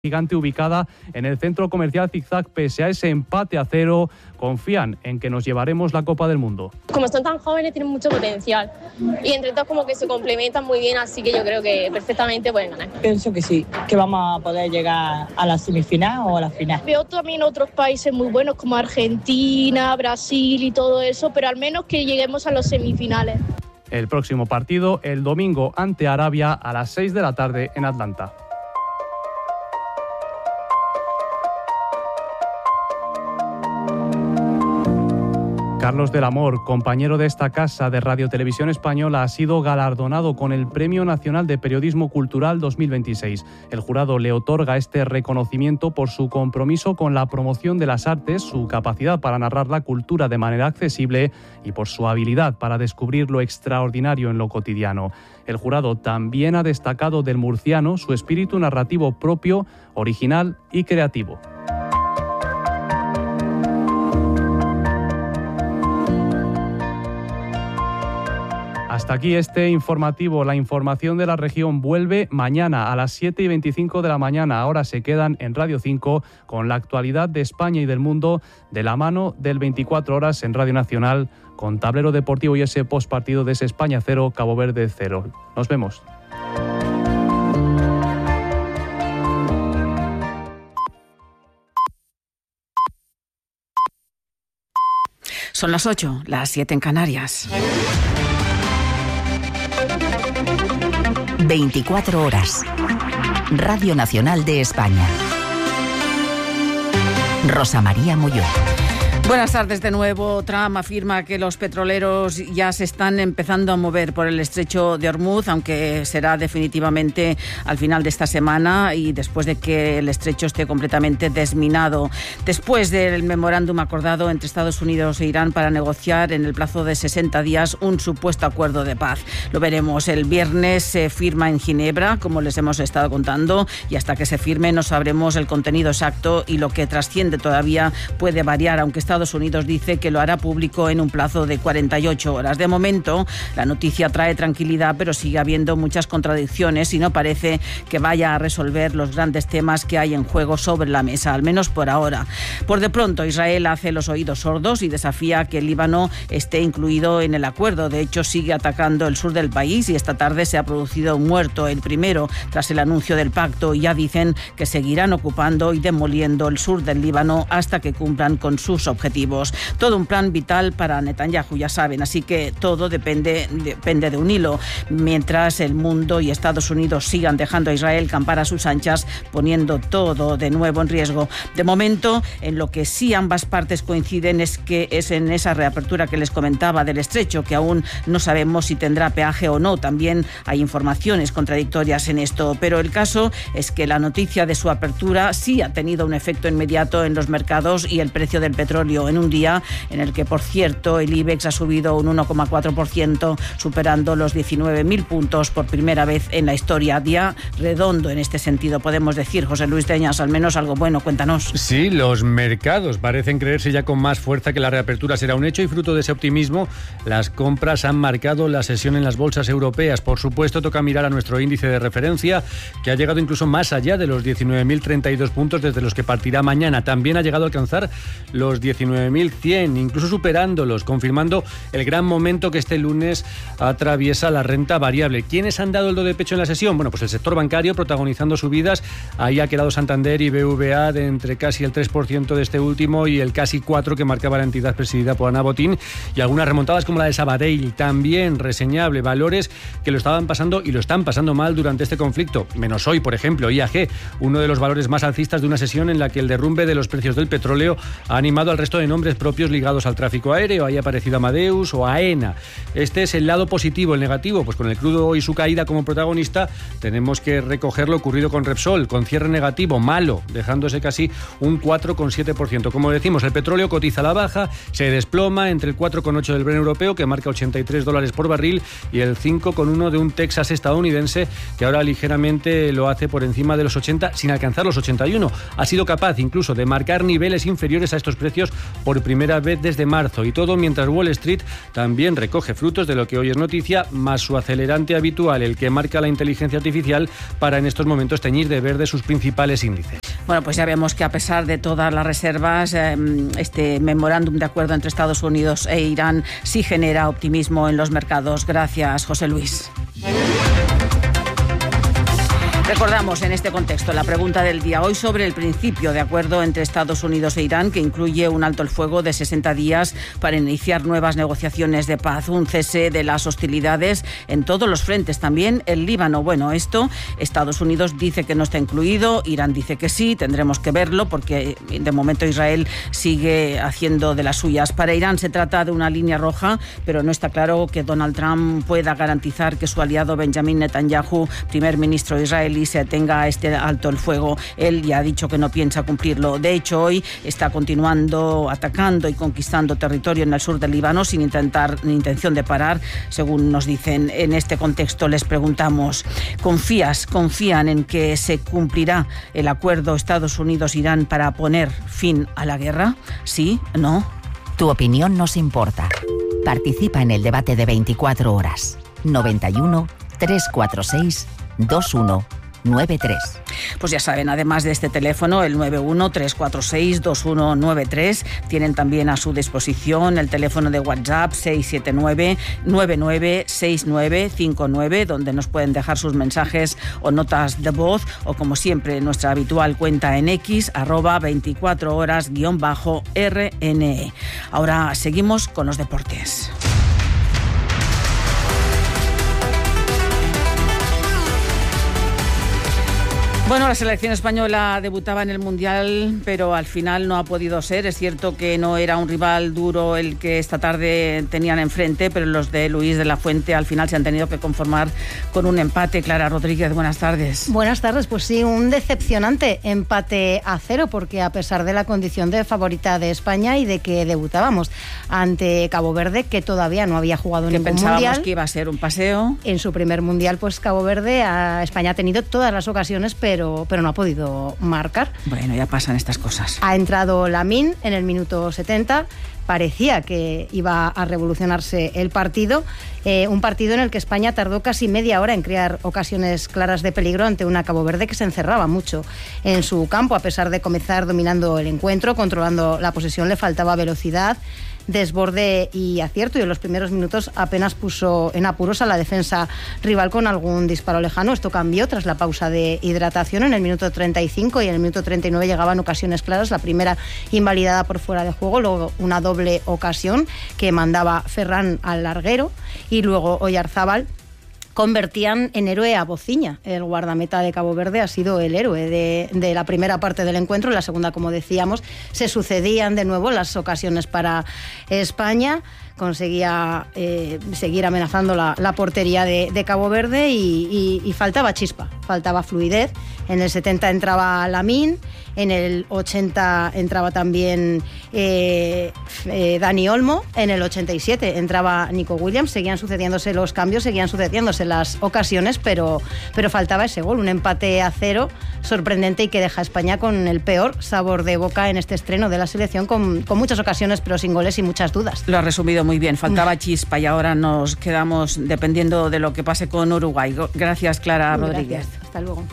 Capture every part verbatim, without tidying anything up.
gigante ubicada en el centro comercial Zigzag. Pese a ese empate a cero, confían en que nos llevaremos la Copa del Mundo. Como son tan jóvenes, tienen mucho potencial y entre todos como que se complementan muy bien, así que yo creo que perfectamente pueden ganar. Pienso que sí, que vamos a poder llegar a la semifinal o a la final. Veo también otros países muy buenos como Argentina, Brasil y todo eso, pero al menos que lleguemos a los semifinales. El próximo partido, el domingo ante Arabia a las seis de la tarde en Atlanta. Carlos del Amor, compañero de esta casa de Radio Televisión Española, ha sido galardonado con el Premio Nacional de Periodismo Cultural dos mil veintiséis. El jurado le otorga este reconocimiento por su compromiso con la promoción de las artes, su capacidad para narrar la cultura de manera accesible y por su habilidad para descubrir lo extraordinario en lo cotidiano. El jurado también ha destacado del murciano su espíritu narrativo propio, original y creativo. Hasta aquí este informativo. La información de la región vuelve mañana a las siete y veinticinco de la mañana. Ahora se quedan en Radio cinco con la actualidad de España y del mundo de la mano del veinticuatro horas en Radio Nacional, con tablero deportivo y ese postpartido de ese España cero, Cabo Verde cero. Nos vemos. Son las ocho, las siete en Canarias. veinticuatro horas. Radio Nacional de España. Rosa María Molló. Buenas tardes de nuevo. Trump afirma que los petroleros ya se están empezando a mover por el estrecho de Hormuz, aunque será definitivamente al final de esta semana y después de que el estrecho esté completamente desminado. Después del memorándum acordado entre Estados Unidos e Irán para negociar en el plazo de sesenta días un supuesto acuerdo de paz. Lo veremos. El viernes se firma en Ginebra, como les hemos estado contando, y hasta que se firme no sabremos el contenido exacto y lo que trasciende todavía puede variar, aunque Estados Unidos dice que lo hará público en un plazo de cuarenta y ocho horas. De momento, la noticia trae tranquilidad, pero sigue habiendo muchas contradicciones y no parece que vaya a resolver los grandes temas que hay en juego sobre la mesa, al menos por ahora. Por de pronto, Israel hace los oídos sordos y desafía que el Líbano esté incluido en el acuerdo. De hecho, sigue atacando el sur del país y esta tarde se ha producido un muerto, el primero, tras el anuncio del pacto, y ya dicen que seguirán ocupando y demoliendo el sur del Líbano hasta que cumplan con sus objetivos. Todo un plan vital para Netanyahu, ya saben, así que todo depende, depende de un hilo. Mientras el mundo y Estados Unidos sigan dejando a Israel campar a sus anchas, poniendo todo de nuevo en riesgo. De momento, en lo que sí ambas partes coinciden es que es en esa reapertura que les comentaba del estrecho, que aún no sabemos si tendrá peaje o no. También hay informaciones contradictorias en esto, pero el caso es que la noticia de su apertura sí ha tenido un efecto inmediato en los mercados y el precio del petróleo, en un día en el que, por cierto, el IBEX ha subido un uno coma cuatro por ciento, superando los diecinueve mil puntos por primera vez en la historia. Día redondo en este sentido, podemos decir. José Luis Deñas, al menos algo bueno, cuéntanos. Sí, los mercados parecen creerse ya con más fuerza que la reapertura será un hecho y fruto de ese optimismo, las compras han marcado la sesión en las bolsas europeas. Por supuesto, toca mirar a nuestro índice de referencia, que ha llegado incluso más allá de los diecinueve mil treinta y dos puntos desde los que partirá mañana. También ha llegado a alcanzar los diecinueve mil cien, incluso superándolos, confirmando el gran momento que este lunes atraviesa la renta variable. ¿Quiénes han dado el do de pecho en la sesión? Bueno, pues el sector bancario protagonizando subidas. Ahí ha quedado Santander y B B V A de entre casi el tres por ciento de este último y el casi cuatro por ciento que marcaba la entidad presidida por Ana Botín, y algunas remontadas como la de Sabadell, también reseñable. Valores que lo estaban pasando y lo están pasando mal durante este conflicto, menos hoy, por ejemplo, I A G, uno de los valores más alcistas de una sesión en la que el derrumbe de los precios del petróleo ha animado al resto de nombres propios ligados al tráfico aéreo. Ahí ha aparecido Amadeus o AENA. Este es el lado positivo. El negativo, pues con el crudo y su caída como protagonista, tenemos que recoger lo ocurrido con Repsol, con cierre negativo, malo, dejándose casi un cuatro coma siete por ciento. Como decimos, el petróleo cotiza a la baja, se desploma entre el cuatro coma ocho del Brent europeo, que marca ochenta y tres dólares por barril, y el cinco coma uno de un Texas estadounidense, que ahora ligeramente lo hace por encima de los ochenta, sin alcanzar los ochenta y uno. Ha sido capaz incluso de marcar niveles inferiores a estos precios por primera vez desde marzo, y todo mientras Wall Street también recoge frutos de lo que hoy es noticia, más su acelerante habitual, el que marca la inteligencia artificial para en estos momentos teñir de verde sus principales índices. Bueno, pues ya vemos que a pesar de todas las reservas, eh, este memorándum de acuerdo entre Estados Unidos e Irán sí genera optimismo en los mercados. Gracias, José Luis. Recordamos en este contexto la pregunta del día hoy sobre el principio de acuerdo entre Estados Unidos e Irán, que incluye un alto el fuego de sesenta días para iniciar nuevas negociaciones de paz, un cese de las hostilidades en todos los frentes, también el Líbano. Bueno, esto Estados Unidos dice que no está incluido, Irán dice que sí, tendremos que verlo porque de momento Israel sigue haciendo de las suyas. Para Irán se trata de una línea roja, pero no está claro que Donald Trump pueda garantizar que su aliado Benjamin Netanyahu, primer ministro israelí, se atenga a este alto el fuego. Él ya ha dicho que no piensa cumplirlo. De hecho, hoy está continuando atacando y conquistando territorio en el sur del Líbano sin intentar ni intención de parar, según nos dicen. En este contexto les preguntamos, ¿confías, confían en que se cumplirá el acuerdo Estados Unidos-Irán para poner fin a la guerra? ¿Sí? ¿No? Tu opinión nos importa. Participa en el debate de veinticuatro horas. noventa y uno, trescientos cuarenta y seis, veintiuno noventa y tres. Pues ya saben, además de este teléfono, el nueve uno, tres cuatro seis, dos uno nueve tres, tienen también a su disposición el teléfono de WhatsApp seis siete nueve, nueve nueve seis nueve cinco nueve, donde nos pueden dejar sus mensajes o notas de voz, o como siempre, nuestra habitual cuenta en X, arroba veinticuatro horas guión bajo R N E. Ahora seguimos con los deportes. Bueno, la selección española debutaba en el Mundial, pero al final no ha podido ser. Es cierto que no era un rival duro el que esta tarde tenían enfrente, pero los de Luis de la Fuente al final se han tenido que conformar con un empate. Clara Rodríguez, buenas tardes. Buenas tardes, pues sí, un decepcionante empate a cero, porque a pesar de la condición de favorita de España y de que debutábamos ante Cabo Verde, que todavía no había jugado que ningún pensábamos Mundial. Que iba a ser un paseo. En su primer Mundial, pues Cabo Verde, a España ha tenido todas las ocasiones, pero Pero, pero no ha podido marcar. Bueno, ya pasan estas cosas. Ha entrado Lamine en el minuto setenta. Parecía que iba a revolucionarse el partido. Eh, un partido en el que España tardó casi media hora en crear ocasiones claras de peligro ante una Cabo Verde que se encerraba mucho en su campo. A pesar de comenzar dominando el encuentro, controlando la posesión, le faltaba velocidad, desborde y acierto, y en los primeros minutos apenas puso en apuros a la defensa rival con algún disparo lejano. Esto cambió tras la pausa de hidratación en el minuto treinta y cinco, y en el minuto treinta y nueve llegaban ocasiones claras, la primera invalidada por fuera de juego, luego una doble ocasión que mandaba Ferran al larguero, y luego Oyarzábal convertían en héroe a Bociña. El guardameta de Cabo Verde ha sido el héroe de, de la primera parte del encuentro. En la segunda, como decíamos, se sucedían de nuevo las ocasiones para España. Conseguía eh, seguir amenazando la, la portería de, de Cabo Verde y, y, y faltaba chispa, faltaba fluidez. En el setenta entraba Lamine, en el ochenta entraba también eh, eh, Dani Olmo, en el ochenta y siete entraba Nico Williams. Seguían sucediéndose los cambios, seguían sucediéndose las ocasiones, pero, pero faltaba ese gol, un empate a cero sorprendente y que deja a España con el peor sabor de boca en este estreno de la selección, con, con muchas ocasiones pero sin goles y muchas dudas. Lo has resumido muy bien, faltaba chispa y ahora nos quedamos dependiendo de lo que pase con Uruguay. Gracias, Clara Muy Rodríguez. Gracias. Hasta luego.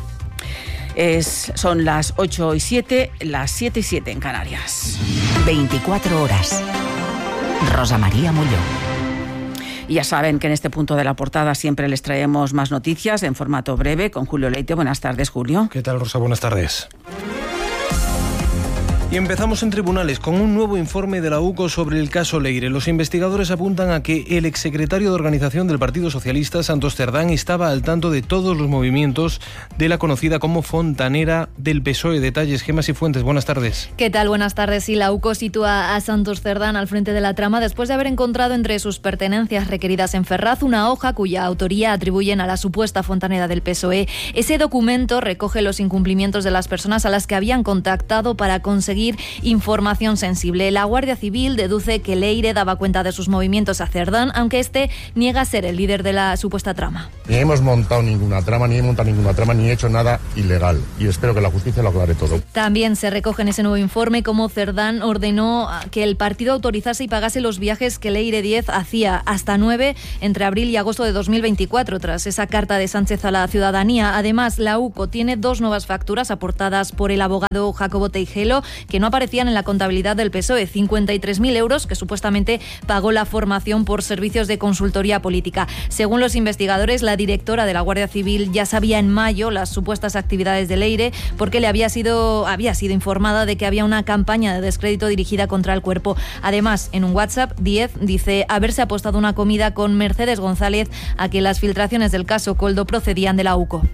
Es, son las ocho y siete, las siete y siete en Canarias. veinticuatro horas. Rosa María Molló. Y ya saben que en este punto de la portada siempre les traemos más noticias en formato breve con Julio Leite. Buenas tardes, Julio. ¿Qué tal, Rosa? Buenas tardes. Y empezamos en tribunales con un nuevo informe de la U C O sobre el caso Leire. Los investigadores apuntan a que el exsecretario de organización del Partido Socialista, Santos Cerdán, estaba al tanto de todos los movimientos de la conocida como fontanera del P S O E. Detalles, Gemma Cifuentes, buenas tardes. ¿Qué tal? Buenas tardes. Y la U C O sitúa a Santos Cerdán al frente de la trama después de haber encontrado entre sus pertenencias requeridas en Ferraz una hoja cuya autoría atribuyen a la supuesta fontanera del P S O E. Ese documento recoge los incumplimientos de las personas a las que habían contactado para conseguir conseguir información sensible. La Guardia Civil deduce que Leire daba cuenta de sus movimientos a Cerdán, aunque este niega ser el líder de la supuesta trama. Ni hemos montado ninguna trama, ni he montado ninguna trama, ni he hecho nada ilegal. Y espero que la justicia lo aclare todo. También se recoge en ese nuevo informe cómo Cerdán ordenó que el partido autorizase y pagase los viajes que Leire Díez hacía, hasta nueve, entre abril y agosto de dos mil veinticuatro, tras esa carta de Sánchez a la ciudadanía. Además, la U C O tiene dos nuevas facturas aportadas por el abogado Jacobo Teijelo, que no aparecían en la contabilidad del P S O E. cincuenta y tres mil euros que supuestamente pagó la formación por servicios de consultoría política. Según los investigadores, la directora de la Guardia Civil ya sabía en mayo las supuestas actividades de Leire, porque le había sido, había sido informada de que había una campaña de descrédito dirigida contra el cuerpo. Además, en un WhatsApp, Díez dice haberse apostado una comida con Mercedes González a que las filtraciones del caso Koldo procedían de la U C O.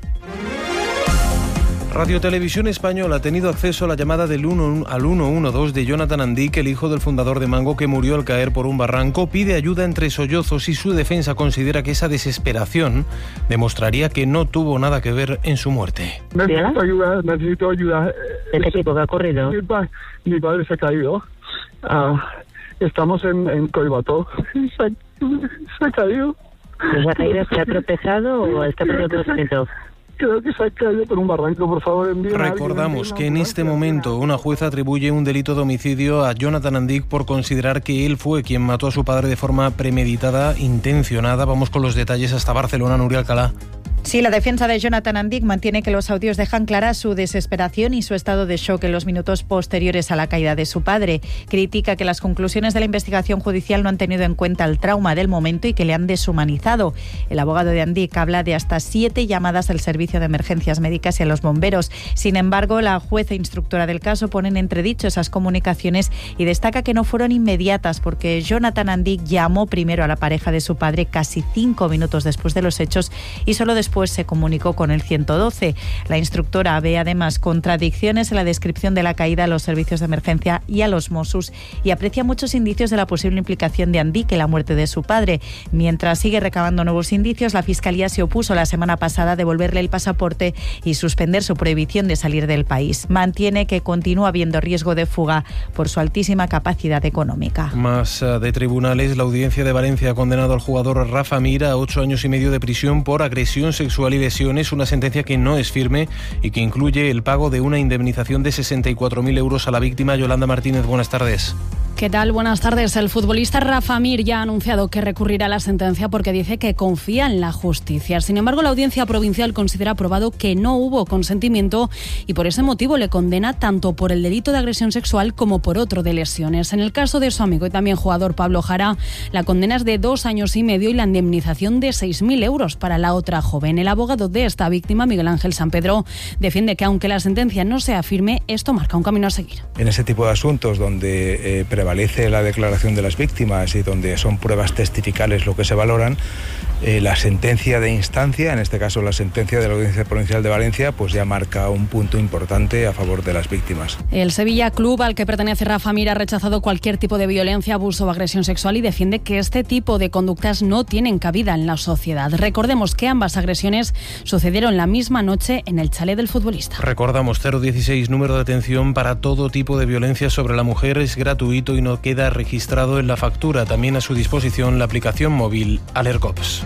Radio Televisión Española ha tenido acceso a la llamada del uno al uno uno dos de Jonathan Andic, el hijo del fundador de Mango, que murió al caer por un barranco. Pide ayuda entre sollozos y su defensa considera que esa desesperación demostraría que no tuvo nada que ver en su muerte. Necesito ayuda, necesito ayuda. ¿De qué tipo que ha ocurrido? Mi, pa, mi padre se ha caído. Uh, estamos en, en Coibató. Se ha, se ha caído. ¿Se ha caído? ¿Se ha tropezado o está perdiendo conocimiento? Creo que se ha caído por un barranco, por favor, envíen. Recordamos que en este momento una jueza atribuye un delito de homicidio a Jonathan Andic por considerar que él fue quien mató a su padre de forma premeditada, intencionada. Vamos con los detalles hasta Barcelona, Nuria Alcalá. Sí, la defensa de Jonathan Andic mantiene que los audios dejan clara su desesperación y su estado de shock en los minutos posteriores a la caída de su padre. Critica que las conclusiones de la investigación judicial no han tenido en cuenta el trauma del momento y que le han deshumanizado. El abogado de Andic habla de hasta siete llamadas al servicio de emergencias médicas y a los bomberos. Sin embargo, la jueza instructora del caso pone en entredicho esas comunicaciones y destaca que no fueron inmediatas porque Jonathan Andic llamó primero a la pareja de su padre casi cinco minutos después de los hechos y solo después Pues se comunicó con el ciento doce. La instructora ve además contradicciones en la descripción de la caída a los servicios de emergencia y a los Mossos y aprecia muchos indicios de la posible implicación de Andic en la muerte de su padre. Mientras sigue recabando nuevos indicios, la Fiscalía se opuso la semana pasada a devolverle el pasaporte y suspender su prohibición de salir del país. Mantiene que continúa habiendo riesgo de fuga por su altísima capacidad económica. Más de tribunales, la Audiencia de Valencia ha condenado al jugador Rafa Mir a ocho años y medio de prisión por agresión sexual sexual y lesiones, una sentencia que no es firme y que incluye el pago de una indemnización de sesenta y cuatro mil euros a la víctima. Yolanda Martínez, buenas tardes. ¿Qué tal? Buenas tardes. El futbolista Rafa Mir ya ha anunciado que recurrirá a la sentencia porque dice que confía en la justicia. Sin embargo, la Audiencia Provincial considera probado que no hubo consentimiento y por ese motivo le condena tanto por el delito de agresión sexual como por otro de lesiones. En el caso de su amigo y también jugador Pablo Jara, la condena es de dos años y medio y la indemnización de seis mil euros para la otra joven. El abogado de esta víctima, Miguel Ángel Sanpedro, defiende que aunque la sentencia no sea firme, esto marca un camino a seguir. En ese tipo de asuntos donde eh, prevalece la declaración de las víctimas y donde son pruebas testificales lo que se valoran, eh, la sentencia de instancia, en este caso la sentencia de la Audiencia Provincial de Valencia, pues ya marca un punto importante a favor de las víctimas. El Sevilla Club, al que pertenece Rafa Mir, ha rechazado cualquier tipo de violencia, abuso o agresión sexual y defiende que este tipo de conductas no tienen cabida en la sociedad. Recordemos que ambas agresiones sucedieron la misma noche en el chalet del futbolista. Recordamos, cero dieciséis, número de atención para todo tipo de violencia sobre la mujer, es gratuito y no queda registrado en la factura. También a su disposición la aplicación móvil Alercops.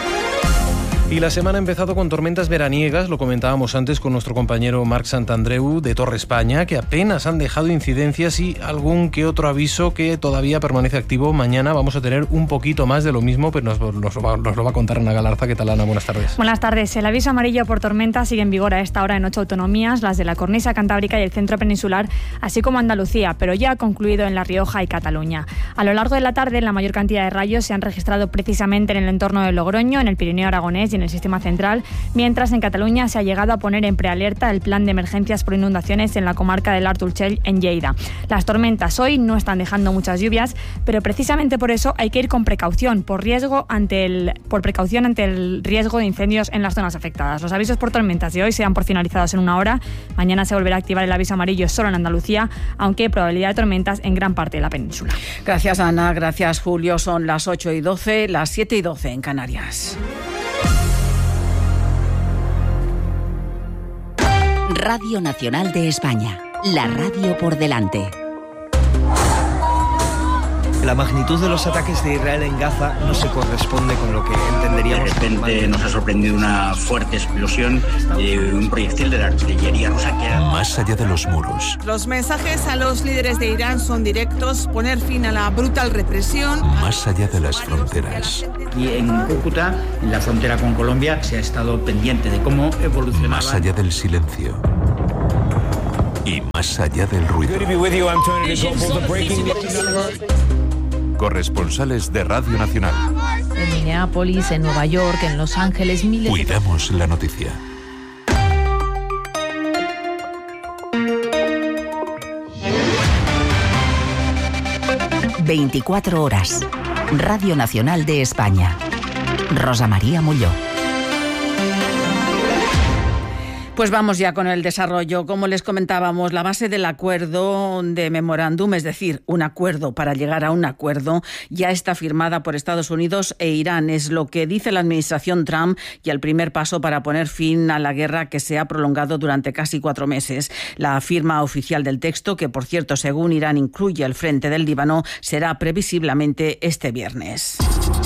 Y la semana ha empezado con tormentas veraniegas, lo comentábamos antes con nuestro compañero Marc Santandreu de Torre España, que apenas han dejado incidencias y algún que otro aviso que todavía permanece activo. Mañana vamos a tener un poquito más de lo mismo, pero nos, nos, lo, va, nos lo va a contar Ana Galarza. ¿Qué tal, Ana? Buenas tardes. Buenas tardes. El aviso amarillo por tormenta sigue en vigor a esta hora en ocho autonomías, las de la cornisa cantábrica y el centro peninsular, así como Andalucía, pero ya ha concluido en La Rioja y Cataluña. A lo largo de la tarde, la mayor cantidad de rayos se han registrado precisamente en el entorno de Logroño, en el Pirineo aragonés y en el sistema central, mientras en Cataluña se ha llegado a poner en prealerta el plan de emergencias por inundaciones en la comarca del Alt Urgell, en Lleida. Las tormentas hoy no están dejando muchas lluvias, pero precisamente por eso hay que ir con precaución, por riesgo ante el, por precaución ante el riesgo de incendios en las zonas afectadas. Los avisos por tormentas de hoy se dan por finalizados en una hora. Mañana se volverá a activar el aviso amarillo solo en Andalucía, aunque hay probabilidad de tormentas en gran parte de la península. Gracias, Ana. Gracias, Julio. Son las ocho y doce, las siete y doce en Canarias. Radio Nacional de España. La radio por delante. La magnitud de los ataques de Israel en Gaza no se corresponde con lo que entenderíamos. De repente nos ha sorprendido una fuerte explosión de un proyectil de la artillería rusa que era... Más allá de los muros. Los mensajes a los líderes de Irán son directos: poner fin a la brutal represión. Más allá de las fronteras. Y en Cúcuta, en la frontera con Colombia, se ha estado pendiente de cómo evolucionaba. Más allá del silencio. Y más allá del ruido. Corresponsales de Radio Nacional. En Minneapolis, en Nueva York, en Los Ángeles, miles de... Cuidamos la noticia. veinticuatro horas. Radio Nacional de España. Rosa María Molló. Pues vamos ya con el desarrollo. Como les comentábamos, la base del acuerdo de memorándum, es decir, un acuerdo para llegar a un acuerdo, ya está firmada por Estados Unidos e Irán. Es lo que dice la administración Trump y el primer paso para poner fin a la guerra que se ha prolongado durante casi cuatro meses. La firma oficial del texto, que por cierto, según Irán, incluye el frente del Líbano, será previsiblemente este viernes.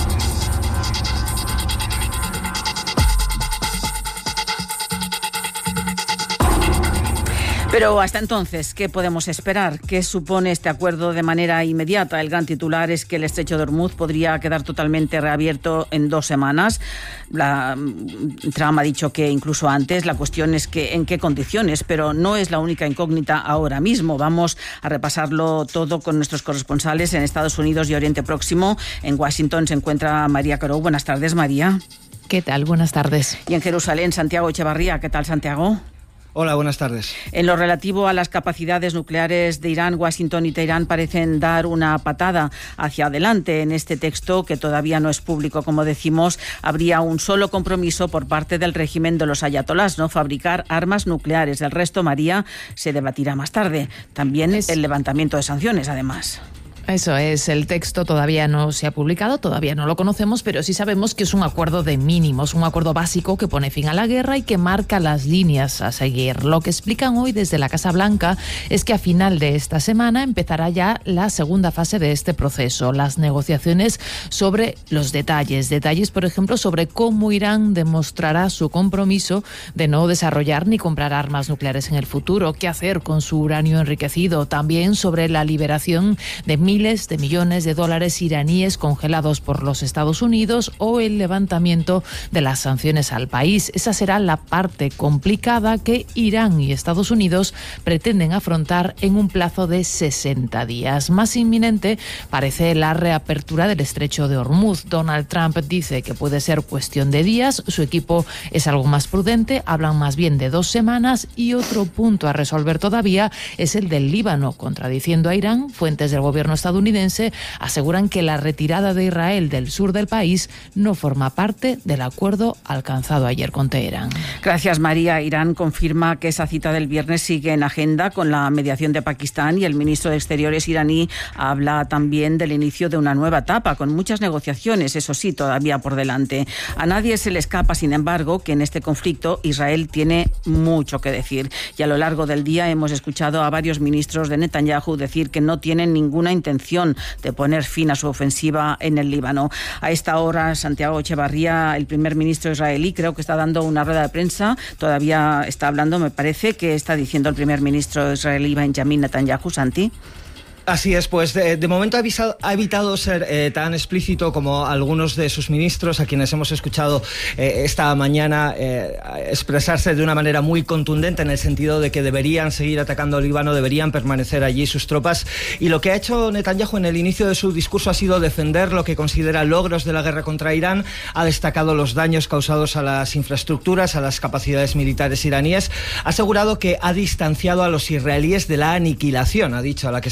Pero hasta entonces, ¿qué podemos esperar? ¿Qué supone este acuerdo de manera inmediata? El gran titular es que el estrecho de Hormuz podría quedar totalmente reabierto en dos semanas. La, Trump ha dicho que incluso antes. La cuestión es que en qué condiciones, pero no es la única incógnita ahora mismo. Vamos a repasarlo todo con nuestros corresponsales en Estados Unidos y Oriente Próximo. En Washington se encuentra María Caro. Buenas tardes, María. ¿Qué tal? Buenas tardes. Y en Jerusalén, Santiago Echevarría. ¿Qué tal, Santiago? Hola, buenas tardes. En lo relativo a las capacidades nucleares de Irán, Washington y Teherán parecen dar una patada hacia adelante. En este texto, que todavía no es público, como decimos, habría un solo compromiso por parte del régimen de los ayatolás, no fabricar armas nucleares. El resto, María, se debatirá más tarde. También es... el levantamiento de sanciones, además. Eso es, el texto todavía no se ha publicado, todavía no lo conocemos, pero sí sabemos que es un acuerdo de mínimos, un acuerdo básico que pone fin a la guerra y que marca las líneas a seguir. Lo que explican hoy desde la Casa Blanca es que a final de esta semana empezará ya la segunda fase de este proceso, las negociaciones sobre los detalles. Detalles, por ejemplo, sobre cómo Irán demostrará su compromiso de no desarrollar ni comprar armas nucleares en el futuro, qué hacer con su uranio enriquecido, también sobre la liberación de miles de millones de dólares iraníes congelados por los Estados Unidos o el levantamiento de las sanciones al país. Esa será la parte complicada que Irán y Estados Unidos pretenden afrontar en un plazo de sesenta días. Más inminente parece la reapertura del estrecho de Hormuz. Donald Trump dice que puede ser cuestión de días. Su equipo es algo más prudente, hablan más bien de dos semanas. Y otro punto a resolver todavía es el del Líbano, contradiciendo a Irán. Fuentes del gobierno estadounidense estadounidense aseguran que la retirada de Israel del sur del país no forma parte del acuerdo alcanzado ayer con Teherán. Gracias, María. Irán confirma que esa cita del viernes sigue en agenda con la mediación de Pakistán y el ministro de Exteriores iraní habla también del inicio de una nueva etapa con muchas negociaciones, eso sí, todavía por delante. A nadie se le escapa, sin embargo, que en este conflicto Israel tiene mucho que decir y a lo largo del día hemos escuchado a varios ministros de Netanyahu decir que no tienen ninguna intención de poner fin a su ofensiva en el Líbano. A esta hora, Santiago Echevarría, el primer ministro israelí, creo que está dando una rueda de prensa, todavía está hablando, me parece, que está diciendo el primer ministro israelí Benjamin Netanyahu. Santi. Así es, pues de, de momento ha, avisado, ha evitado ser eh, tan explícito como algunos de sus ministros, a quienes hemos escuchado eh, esta mañana eh, expresarse de una manera muy contundente en el sentido de que deberían seguir atacando el Líbano, deberían permanecer allí sus tropas. Y lo que ha hecho Netanyahu en el inicio de su discurso ha sido defender lo que considera logros de la guerra contra Irán. Ha destacado los daños causados a las infraestructuras, a las capacidades militares iraníes. Ha asegurado que ha distanciado a los israelíes de la aniquilación, ha dicho, a la que se enfrentaba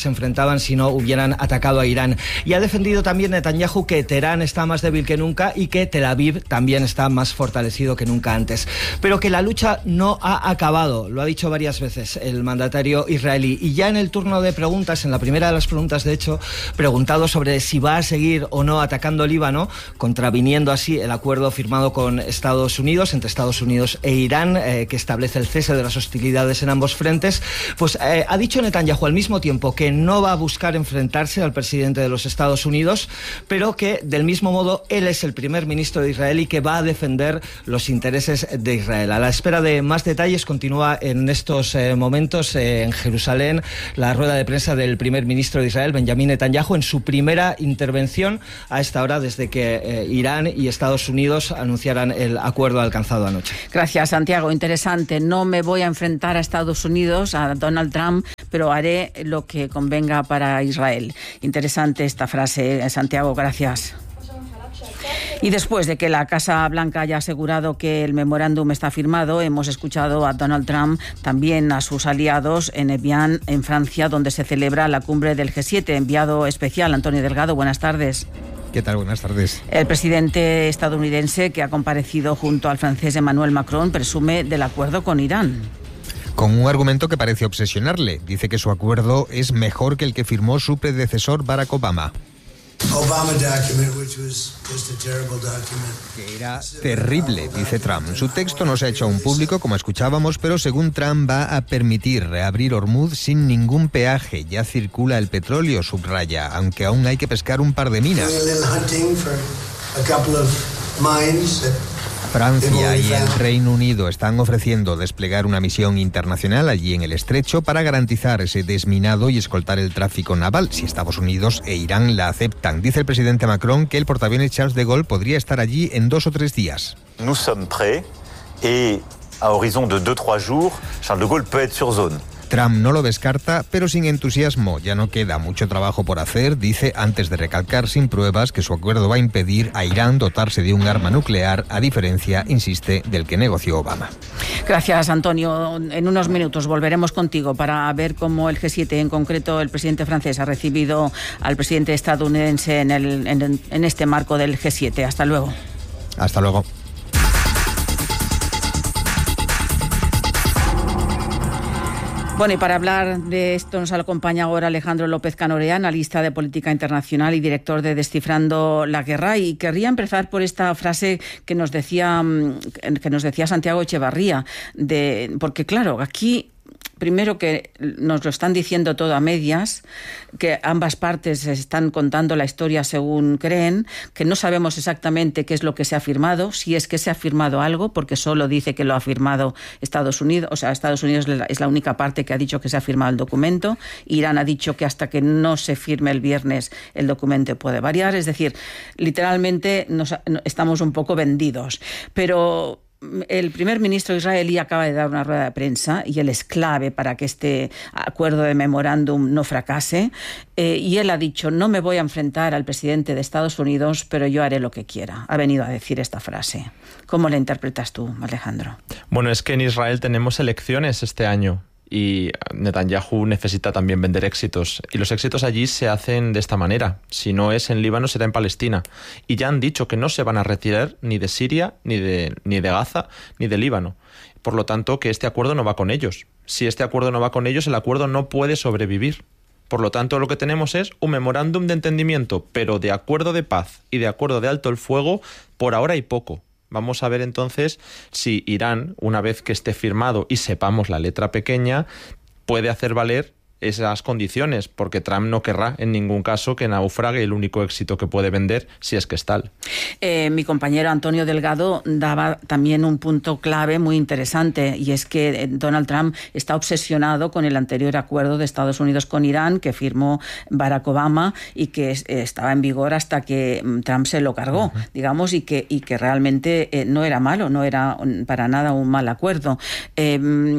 estaban si no hubieran atacado a Irán. Y ha defendido también Netanyahu que Teherán está más débil que nunca y que Tel Aviv también está más fortalecido que nunca antes. Pero que la lucha no ha acabado, lo ha dicho varias veces el mandatario israelí. Y ya en el turno de preguntas, en la primera de las preguntas de hecho, preguntado sobre si va a seguir o no atacando Líbano, contraviniendo así el acuerdo firmado con Estados Unidos, entre Estados Unidos e Irán, eh, que establece el cese de las hostilidades en ambos frentes, pues eh, ha dicho Netanyahu al mismo tiempo que no va a buscar enfrentarse al presidente de los Estados Unidos, pero que del mismo modo él es el primer ministro de Israel y que va a defender los intereses de Israel. A la espera de más detalles, continúa en estos eh, momentos eh, en Jerusalén la rueda de prensa del primer ministro de Israel, Benjamín Netanyahu, en su primera intervención a esta hora desde que eh, Irán y Estados Unidos anunciaran el acuerdo alcanzado anoche. Gracias, Santiago. Interesante. No me voy a enfrentar a Estados Unidos, a Donald Trump, pero haré lo que convenga para Israel. Interesante esta frase, Santiago. Gracias. Y después de que la Casa Blanca haya asegurado que el memorándum está firmado, hemos escuchado a Donald Trump, también a sus aliados en Evian, en Francia, donde se celebra la cumbre del G siete. Enviado especial, Antonio Delgado, buenas tardes. ¿Qué tal? Buenas tardes. El presidente estadounidense, que ha comparecido junto al francés Emmanuel Macron, presume del acuerdo con Irán. Con un argumento que parece obsesionarle. Dice que su acuerdo es mejor que el que firmó su predecesor Barack Obama. Que era terrible, dice Trump. Su texto no se ha hecho aún público, como escuchábamos, pero según Trump va a permitir reabrir Hormuz sin ningún peaje. Ya circula el petróleo, subraya, aunque aún hay que pescar un par de minas. Francia y el Reino Unido están ofreciendo desplegar una misión internacional allí en el estrecho para garantizar ese desminado y escoltar el tráfico naval, si Estados Unidos e Irán la aceptan. Dice el presidente Macron que el portaaviones Charles de Gaulle podría estar allí en dos o tres días. Nous sommes prêts et à horizon de deux trois jours, Charles de Gaulle peut être sur zone. Trump no lo descarta, pero sin entusiasmo. Ya no queda mucho trabajo por hacer, dice, antes de recalcar sin pruebas que su acuerdo va a impedir a Irán dotarse de un arma nuclear, a diferencia, insiste, del que negoció Obama. Gracias, Antonio. En unos minutos volveremos contigo para ver cómo el G siete, en concreto el presidente francés, ha recibido al presidente estadounidense en, el, en, en este marco del G siete. Hasta luego. Hasta luego. Bueno, y para hablar de esto nos acompaña ahora Alejandro López Canorea, analista de política internacional y director de Descifrando la Guerra. Y querría empezar por esta frase que nos decía, que nos decía Santiago Echevarría, de, porque claro, aquí... Primero, que nos lo están diciendo todo a medias, que ambas partes están contando la historia según creen, que no sabemos exactamente qué es lo que se ha firmado, si es que se ha firmado algo, porque solo dice que lo ha firmado Estados Unidos, o sea, Estados Unidos es la única parte que ha dicho que se ha firmado el documento. Irán ha dicho que hasta que no se firme el viernes el documento puede variar, es decir, literalmente nos, estamos un poco vendidos. Pero el primer ministro israelí acaba de dar una rueda de prensa y él es clave para que este acuerdo de memorándum no fracase, eh, y él ha dicho: no me voy a enfrentar al presidente de Estados Unidos, pero yo haré lo que quiera. Ha venido a decir esta frase. ¿Cómo la interpretas tú, Alejandro? Bueno, es que en Israel tenemos elecciones este año y Netanyahu necesita también vender éxitos, y los éxitos allí se hacen de esta manera. Si no es en Líbano, será en Palestina, y ya han dicho que no se van a retirar ni de Siria, ni de, ni de Gaza, ni de Líbano. Por lo tanto, que este acuerdo no va con ellos. Si este acuerdo no va con ellos, el acuerdo no puede sobrevivir. Por lo tanto, lo que tenemos es un memorándum de entendimiento, pero de acuerdo de paz y de acuerdo de alto el fuego, por ahora hay poco. Vamos a ver entonces si Irán, una vez que esté firmado y sepamos la letra pequeña, puede hacer valer esas condiciones, porque Trump no querrá en ningún caso que naufrague el único éxito que puede vender, si es que es tal. Eh, mi compañero Antonio Delgado daba también un punto clave muy interesante, y es que Donald Trump está obsesionado con el anterior acuerdo de Estados Unidos con Irán que firmó Barack Obama y que eh, estaba en vigor hasta que Trump se lo cargó, uh-huh. digamos, y que, y que realmente eh, no era malo, no era para nada un mal acuerdo. Eh,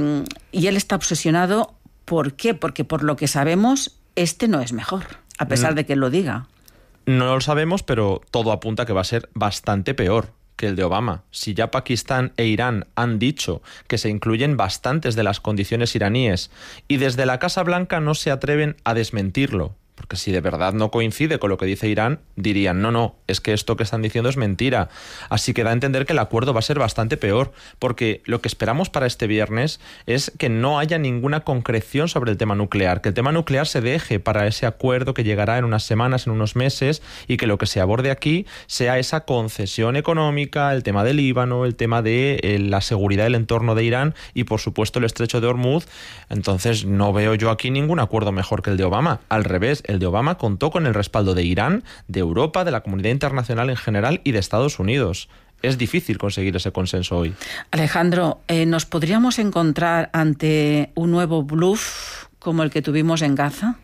y él está obsesionado. ¿Por qué? Porque por lo que sabemos, este no es mejor, a pesar de que lo diga. No lo sabemos, pero todo apunta a que va a ser bastante peor, que el de Obama. Si ya Pakistán e Irán han dicho que se incluyen bastantes de las condiciones iraníes y desde la Casa Blanca no se atreven a desmentirlo, porque si de verdad no coincide con lo que dice Irán, dirían, no, no, es que esto que están diciendo es mentira. Así que da a entender que el acuerdo va a ser bastante peor, porque lo que esperamos para este viernes es que no haya ninguna concreción sobre el tema nuclear, que el tema nuclear se deje para ese acuerdo que llegará en unas semanas, en unos meses, y que lo que se aborde aquí sea esa concesión económica, el tema del Líbano, el tema de eh, la seguridad del entorno de Irán y, por supuesto, el estrecho de Hormuz. Entonces, no veo yo aquí ningún acuerdo mejor que el de Obama. Al revés, el de Obama contó con el respaldo de Irán, de Europa, de la comunidad internacional en general y de Estados Unidos. Es difícil conseguir ese consenso hoy. Alejandro, eh, ¿nos podríamos encontrar ante un nuevo bluff como el que tuvimos en Gaza?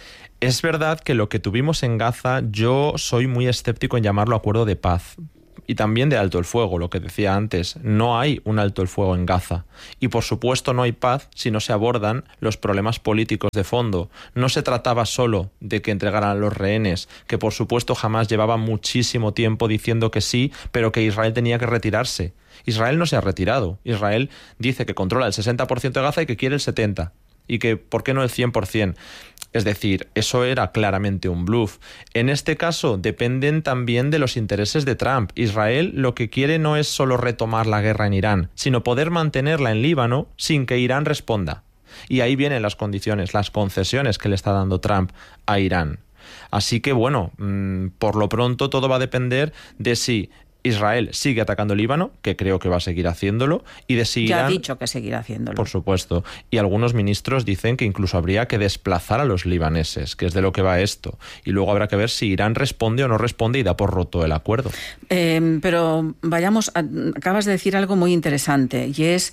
Es verdad que lo que tuvimos en Gaza, yo soy muy escéptico en llamarlo acuerdo de paz. Y también de alto el fuego, lo que decía antes. No hay un alto el fuego en Gaza. Y por supuesto no hay paz si no se abordan los problemas políticos de fondo. No se trataba solo de que entregaran a los rehenes, que por supuesto jamás llevaba muchísimo tiempo diciendo que sí, pero que Israel tenía que retirarse. Israel no se ha retirado. Israel dice que controla el sesenta por ciento de Gaza y que quiere el setenta por ciento. Y que, ¿por qué no el cien por ciento? Es decir, eso era claramente un bluff. En este caso, dependen también de los intereses de Trump. Israel lo que quiere no es solo retomar la guerra en Irán, sino poder mantenerla en Líbano sin que Irán responda. Y ahí vienen las condiciones, las concesiones que le está dando Trump a Irán. Así que, bueno, mmm, por lo pronto todo va a depender de si Israel sigue atacando el Líbano, que creo que va a seguir haciéndolo, y de si Ya Irán, ha dicho que seguirá haciéndolo. por supuesto, y algunos ministros dicen que incluso habría que desplazar a los libaneses, que es de lo que va esto, y luego habrá que ver si Irán responde o no responde y da por roto el acuerdo. Eh, pero vayamos, a, acabas de decir algo muy interesante, y es,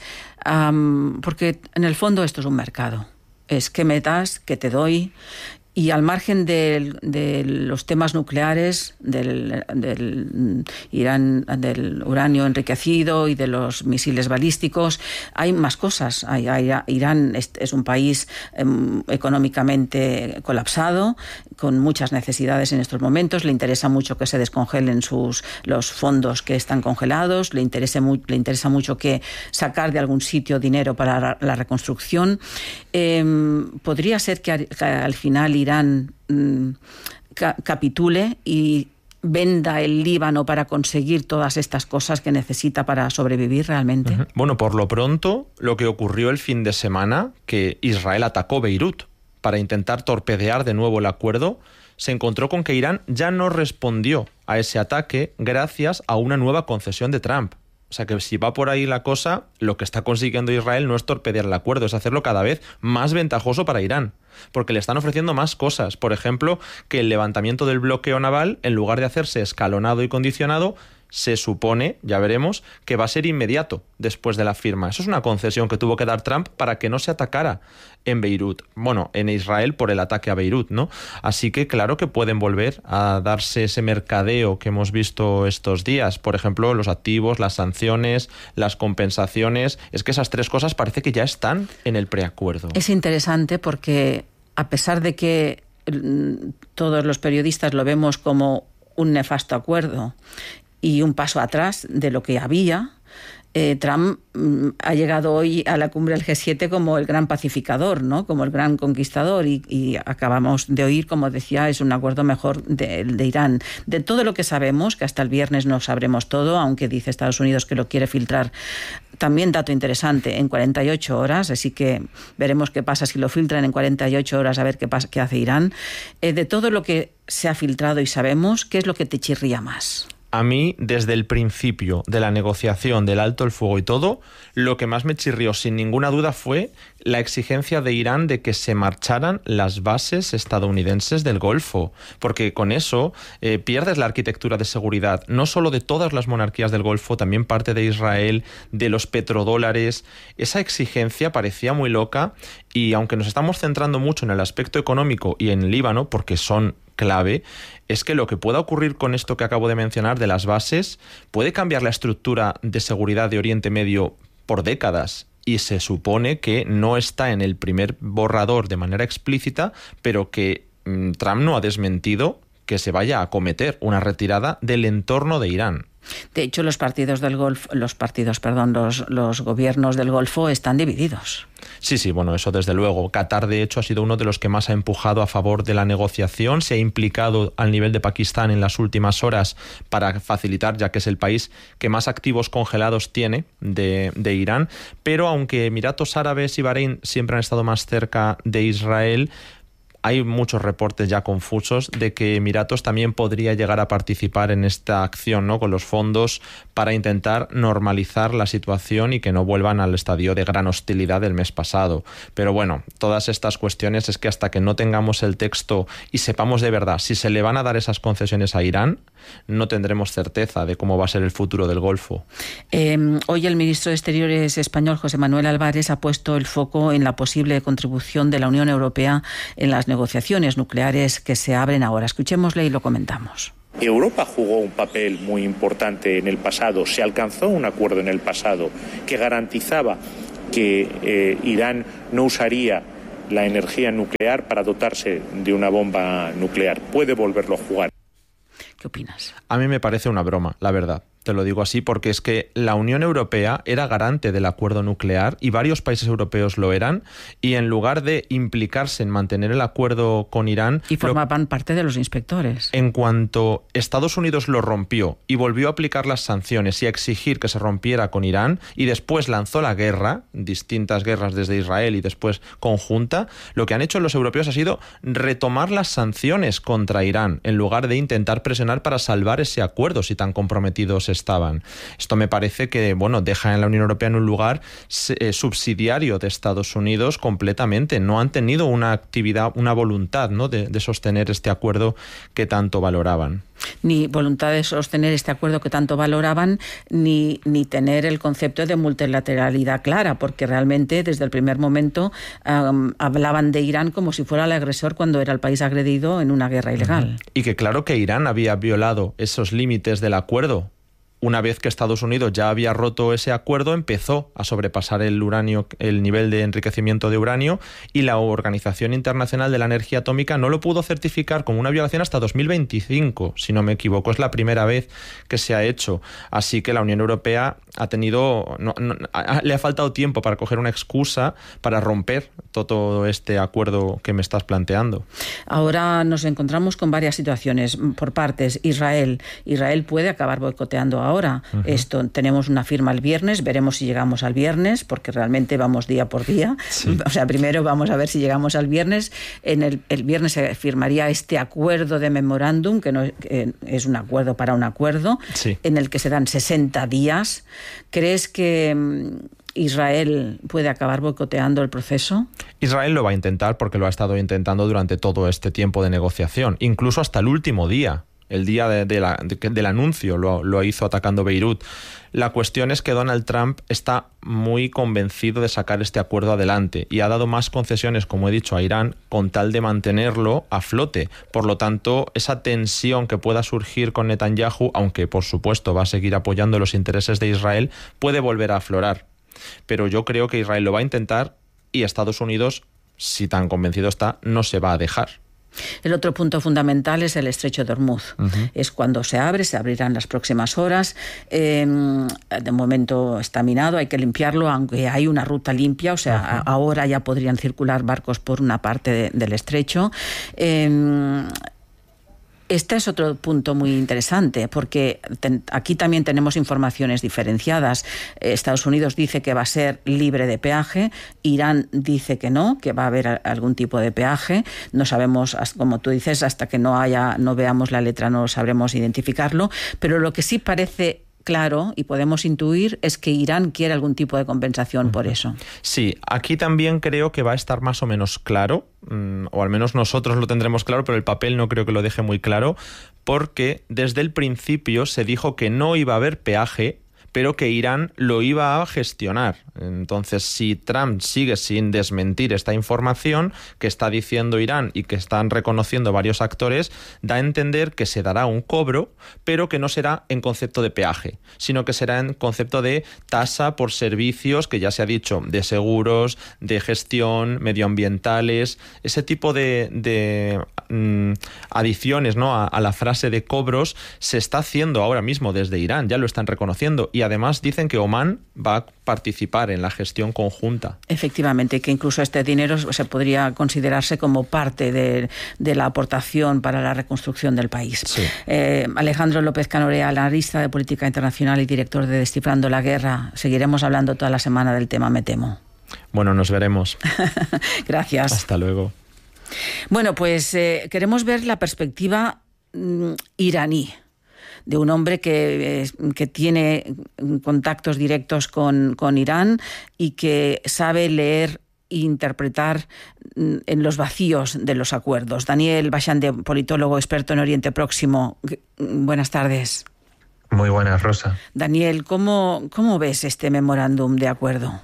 um, porque en el fondo esto es un mercado, es qué me das, qué te doy. Y al margen de, de los temas nucleares, del, del Irán, del uranio enriquecido y de los misiles balísticos, hay más cosas. Hay, hay, Irán es, es un país eh, económicamente colapsado, con muchas necesidades en estos momentos. Le interesa mucho que se descongelen sus, los fondos que están congelados. Le interesa, mu le interesa mucho que sacar de algún sitio dinero para la reconstrucción. Eh, podría ser que, a, que al final Irán mm, ca capitule y venda el Líbano para conseguir todas estas cosas que necesita para sobrevivir realmente. Uh-huh. Bueno, por lo pronto, lo que ocurrió el fin de semana, que Israel atacó Beirut para intentar torpedear de nuevo el acuerdo, se encontró con que Irán ya no respondió a ese ataque gracias a una nueva concesión de Trump. O sea que si va por ahí la cosa, lo que está consiguiendo Israel no es torpedear el acuerdo, es hacerlo cada vez más ventajoso para Irán, porque le están ofreciendo más cosas. Por ejemplo, que el levantamiento del bloqueo naval, en lugar de hacerse escalonado y condicionado, se supone, ya veremos, que va a ser inmediato después de la firma. Eso es una concesión que tuvo que dar Trump para que no se atacara en Beirut. Bueno, en Israel por el ataque a Beirut, ¿no? Así que claro que pueden volver a darse ese mercadeo que hemos visto estos días. Por ejemplo, los activos, las sanciones, las compensaciones. Es que esas tres cosas parece que ya están en el preacuerdo. Es interesante porque a pesar de que todos los periodistas lo vemos como un nefasto acuerdo y un paso atrás de lo que había, eh, Trump mm, ha llegado hoy a la cumbre del G siete como el gran pacificador, ¿no? Como el gran conquistador, y, y acabamos de oír, como decía, es un acuerdo mejor de, de Irán. De todo lo que sabemos, que hasta el viernes no sabremos todo, aunque dice Estados Unidos que lo quiere filtrar. También dato interesante, en cuarenta y ocho horas, así que veremos qué pasa si lo filtran en cuarenta y ocho horas, a ver qué pasa, qué hace Irán. Eh, de todo lo que se ha filtrado y sabemos, ¿qué es lo que te chirría más? A mí, desde el principio de la negociación del alto el fuego y todo, lo que más me chirrió sin ninguna duda fue la exigencia de Irán de que se marcharan las bases estadounidenses del Golfo, porque con eso eh, pierdes la arquitectura de seguridad, no solo de todas las monarquías del Golfo, también parte de Israel, de los petrodólares. Esa exigencia parecía muy loca, y aunque nos estamos centrando mucho en el aspecto económico y en Líbano, porque son clave, es que lo que pueda ocurrir con esto que acabo de mencionar de las bases puede cambiar la estructura de seguridad de Oriente Medio por décadas, y se supone que no está en el primer borrador de manera explícita, pero que mmm, Trump no ha desmentido que se vaya a cometer una retirada del entorno de Irán. De hecho, los partidos del Golfo, los partidos, perdón, los, los gobiernos del Golfo están divididos. Sí, sí, bueno, eso desde luego. Qatar, de hecho, ha sido uno de los que más ha empujado a favor de la negociación. Se ha implicado al nivel de Pakistán en las últimas horas para facilitar, ya que es el país que más activos congelados tiene de, de Irán. Pero aunque Emiratos Árabes y Bahrein siempre han estado más cerca de Israel, hay muchos reportes ya confusos de que Emiratos también podría llegar a participar en esta acción, ¿no?, con los fondos para intentar normalizar la situación y que no vuelvan al estadio de gran hostilidad del mes pasado. Pero bueno, todas estas cuestiones es que hasta que no tengamos el texto y sepamos de verdad si se le van a dar esas concesiones a Irán, no tendremos certeza de cómo va a ser el futuro del Golfo. Eh, hoy el ministro de Exteriores español, José Manuel Álvarez, ha puesto el foco en la posible contribución de la Unión Europea en las negociaciones nucleares que se abren ahora. Escuchémosle y lo comentamos. Europa jugó un papel muy importante en el pasado, se alcanzó un acuerdo en el pasado que garantizaba que eh, Irán no usaría la energía nuclear para dotarse de una bomba nuclear. Puede volverlo a jugar. ¿Qué opinas? A mí me parece una broma, la verdad. Te lo digo así porque es que la Unión Europea era garante del acuerdo nuclear y varios países europeos lo eran, y en lugar de implicarse en mantener el acuerdo con Irán... Y formaban lo... parte de los inspectores. En cuanto Estados Unidos lo rompió y volvió a aplicar las sanciones y a exigir que se rompiera con Irán, y después lanzó la guerra, distintas guerras desde Israel y después conjunta, lo que han hecho los europeos ha sido retomar las sanciones contra Irán, en lugar de intentar presionar para salvar ese acuerdo si tan comprometidos estaban. Esto me parece que, bueno, deja a la Unión Europea en un lugar eh, subsidiario de Estados Unidos completamente. No han tenido una actividad, una voluntad, ¿no?, de, de sostener este acuerdo que tanto valoraban. Ni voluntad de sostener este acuerdo que tanto valoraban, ni, ni tener el concepto de multilateralidad clara, porque realmente desde el primer momento um, hablaban de Irán como si fuera el agresor cuando era el país agredido en una guerra ilegal. Uh-huh. Y que claro que Irán había violado esos límites del acuerdo. Una vez que Estados Unidos ya había roto ese acuerdo, empezó a sobrepasar el uranio, el nivel de enriquecimiento de uranio, y la Organización Internacional de la Energía Atómica no lo pudo certificar como una violación hasta dos mil veinticinco, si no me equivoco. Es la primera vez que se ha hecho. Así que la Unión Europea ha tenido, no, no, a, le ha faltado tiempo para coger una excusa para romper todo este acuerdo que me estás planteando. Ahora nos encontramos con varias situaciones por partes. Israel, Israel puede acabar boicoteando ahora. Uh-huh. Esto, tenemos una firma el viernes, veremos si llegamos al viernes, porque realmente vamos día por día. Sí. O sea, primero vamos a ver si llegamos al viernes. En el, el viernes se firmaría este acuerdo de memorándum, que, no, que es un acuerdo para un acuerdo, sí, en el que se dan sesenta días. ¿Crees que Israel puede acabar boicoteando el proceso? Israel lo va a intentar porque lo ha estado intentando durante todo este tiempo de negociación, incluso hasta el último día. El día de, de la, de, del anuncio lo, lo hizo atacando Beirut. La cuestión es que Donald Trump está muy convencido de sacar este acuerdo adelante y ha dado más concesiones, como he dicho, a Irán con tal de mantenerlo a flote. Por lo tanto, esa tensión que pueda surgir con Netanyahu, aunque por supuesto va a seguir apoyando los intereses de Israel, puede volver a aflorar. Pero yo creo que Israel lo va a intentar y Estados Unidos, si tan convencido está, no se va a dejar. El otro punto fundamental es el estrecho de Hormuz. Uh-huh. Es cuando se abre, se abrirán las próximas horas. Eh, de momento está minado, hay que limpiarlo, aunque hay una ruta limpia, o sea, uh-huh, ahora ya podrían circular barcos por una parte de, del estrecho. Eh, Este es otro punto muy interesante, porque ten, aquí también tenemos informaciones diferenciadas. Eh, Estados Unidos dice que va a ser libre de peaje, Irán dice que no, que va a haber a, algún tipo de peaje. No sabemos, como tú dices, hasta que no haya, no veamos la letra no sabremos identificarlo, pero lo que sí parece claro y podemos intuir es que Irán quiere algún tipo de compensación por eso. Sí, aquí también creo que va a estar más o menos claro, o al menos nosotros lo tendremos claro, pero el papel no creo que lo deje muy claro, porque desde el principio se dijo que no iba a haber peaje, pero que Irán lo iba a gestionar. Entonces, si Trump sigue sin desmentir esta información que está diciendo Irán y que están reconociendo varios actores, da a entender que se dará un cobro, pero que no será en concepto de peaje, sino que será en concepto de tasa por servicios, que ya se ha dicho, de seguros, de gestión, medioambientales, ese tipo de, de mm, adiciones, ¿no?, a, a la frase de cobros se está haciendo ahora mismo desde Irán, ya lo están reconociendo, y además dicen que Omán va a participar en la gestión conjunta. Efectivamente, que incluso este dinero se podría considerarse como parte de, de la aportación para la reconstrucción del país. Sí. Eh, Alejandro López Canorea, analista de política internacional y director de Descifrando la Guerra. Seguiremos hablando toda la semana del tema, me temo. Bueno, nos veremos. Gracias. Hasta luego. Bueno, pues eh, queremos ver la perspectiva mm, iraní, de un hombre que, eh, que tiene contactos directos con, con Irán y que sabe leer e interpretar en los vacíos de los acuerdos. Daniel Bachande, politólogo experto en Oriente Próximo. Buenas tardes. Muy buenas, Rosa. Daniel, ¿cómo, cómo ves este memorándum de acuerdo?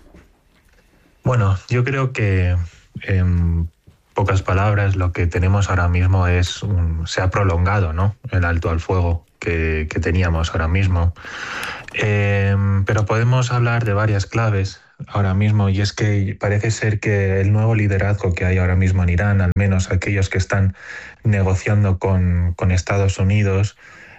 Bueno, yo creo que en pocas palabras lo que tenemos ahora mismo es un, se ha prolongado, ¿no?, el alto al fuego que, que teníamos ahora mismo. Eh, pero podemos hablar de varias claves ahora mismo, y es que parece ser que el nuevo liderazgo que hay ahora mismo en Irán, al menos aquellos que están negociando con, con Estados Unidos,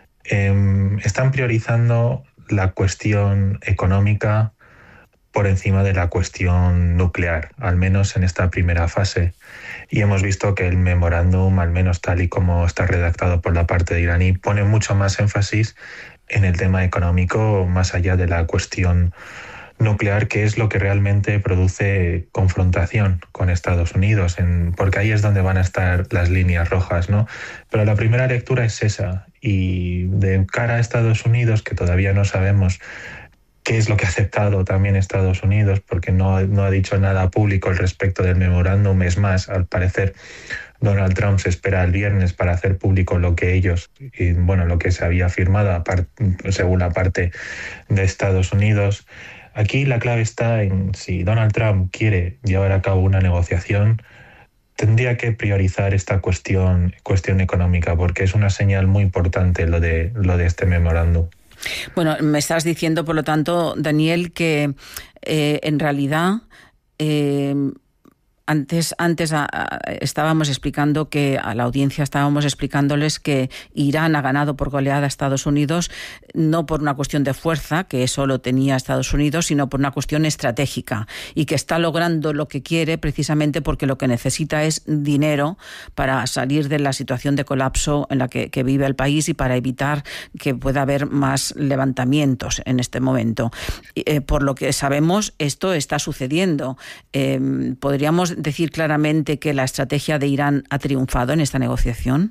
eh, están priorizando la cuestión económica por encima de la cuestión nuclear, al menos en esta primera fase. Y hemos visto que el memorándum, al menos tal y como está redactado por la parte de iraní, pone mucho más énfasis en el tema económico, más allá de la cuestión nuclear, que es lo que realmente produce confrontación con Estados Unidos, en, porque ahí es donde van a estar las líneas rojas, ¿no? Pero la primera lectura es esa, y de cara a Estados Unidos, que todavía no sabemos qué es lo que ha aceptado también Estados Unidos, porque no, no ha dicho nada público al respecto del memorándum. Es más, al parecer Donald Trump se espera el viernes para hacer público lo que ellos, y bueno, lo que se había firmado según la parte de Estados Unidos. Aquí la clave está en si Donald Trump quiere llevar a cabo una negociación, tendría que priorizar esta cuestión, cuestión económica, porque es una señal muy importante lo de, lo de este memorándum. Bueno, me estás diciendo, por lo tanto, Daniel, que eh, en realidad eh, Antes, antes a, a, estábamos explicando que a la audiencia estábamos explicándoles que Irán ha ganado por goleada a Estados Unidos, no por una cuestión de fuerza, que eso lo tenía Estados Unidos, sino por una cuestión estratégica, y que está logrando lo que quiere precisamente porque lo que necesita es dinero para salir de la situación de colapso en la que, que vive el país y para evitar que pueda haber más levantamientos en este momento. Eh, por lo que sabemos, esto está sucediendo. Eh, podríamos decir claramente que la estrategia de Irán ha triunfado en esta negociación?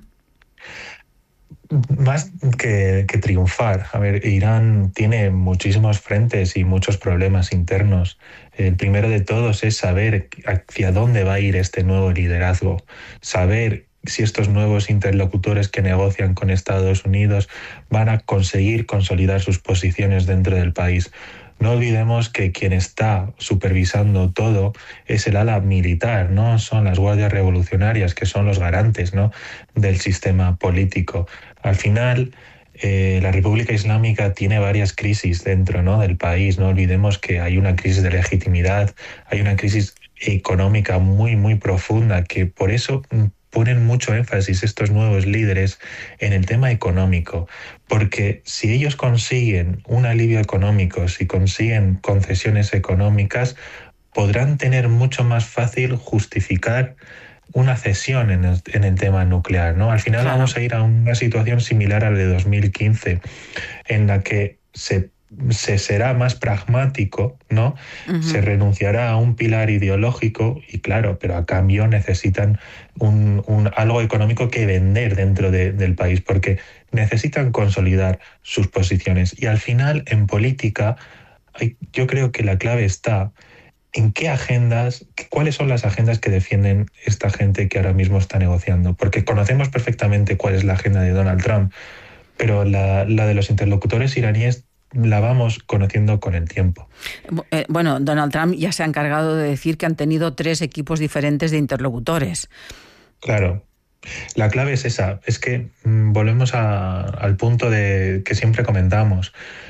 Más que, que triunfar. A ver, Irán tiene muchísimos frentes y muchos problemas internos. El primero de todos es saber hacia dónde va a ir este nuevo liderazgo, saber si estos nuevos interlocutores que negocian con Estados Unidos van a conseguir consolidar sus posiciones dentro del país. No olvidemos que quien está supervisando todo es el ala militar, ¿no? Son las guardias revolucionarias, que son los garantes, ¿no?, del sistema político. Al final, eh, la República Islámica tiene varias crisis dentro, ¿no?, del país. No olvidemos que hay una crisis de legitimidad, hay una crisis económica muy, muy profunda, que por eso ponen mucho énfasis estos nuevos líderes en el tema económico, porque si ellos consiguen un alivio económico, si consiguen concesiones económicas, podrán tener mucho más fácil justificar una cesión en el, en el tema nuclear, ¿no? Al final claro. Vamos a ir a una situación similar a la de dos mil quince, en la que se se será más pragmático, ¿no? Uh-huh. Se renunciará a un pilar ideológico y claro, pero a cambio necesitan un, un algo económico que vender dentro de, del país, porque necesitan consolidar sus posiciones. Y al final, en política, hay, yo creo que la clave está en qué agendas, cuáles son las agendas que defienden esta gente que ahora mismo está negociando, porque conocemos perfectamente cuál es la agenda de Donald Trump, pero la, la de los interlocutores iraníes la vamos conociendo con el tiempo. Bueno, Donald Trump ya se ha encargado de decir que han tenido tres equipos diferentes de interlocutores. Claro. La clave es esa, es que mmm, volvemos a, al punto de que siempre comentamos.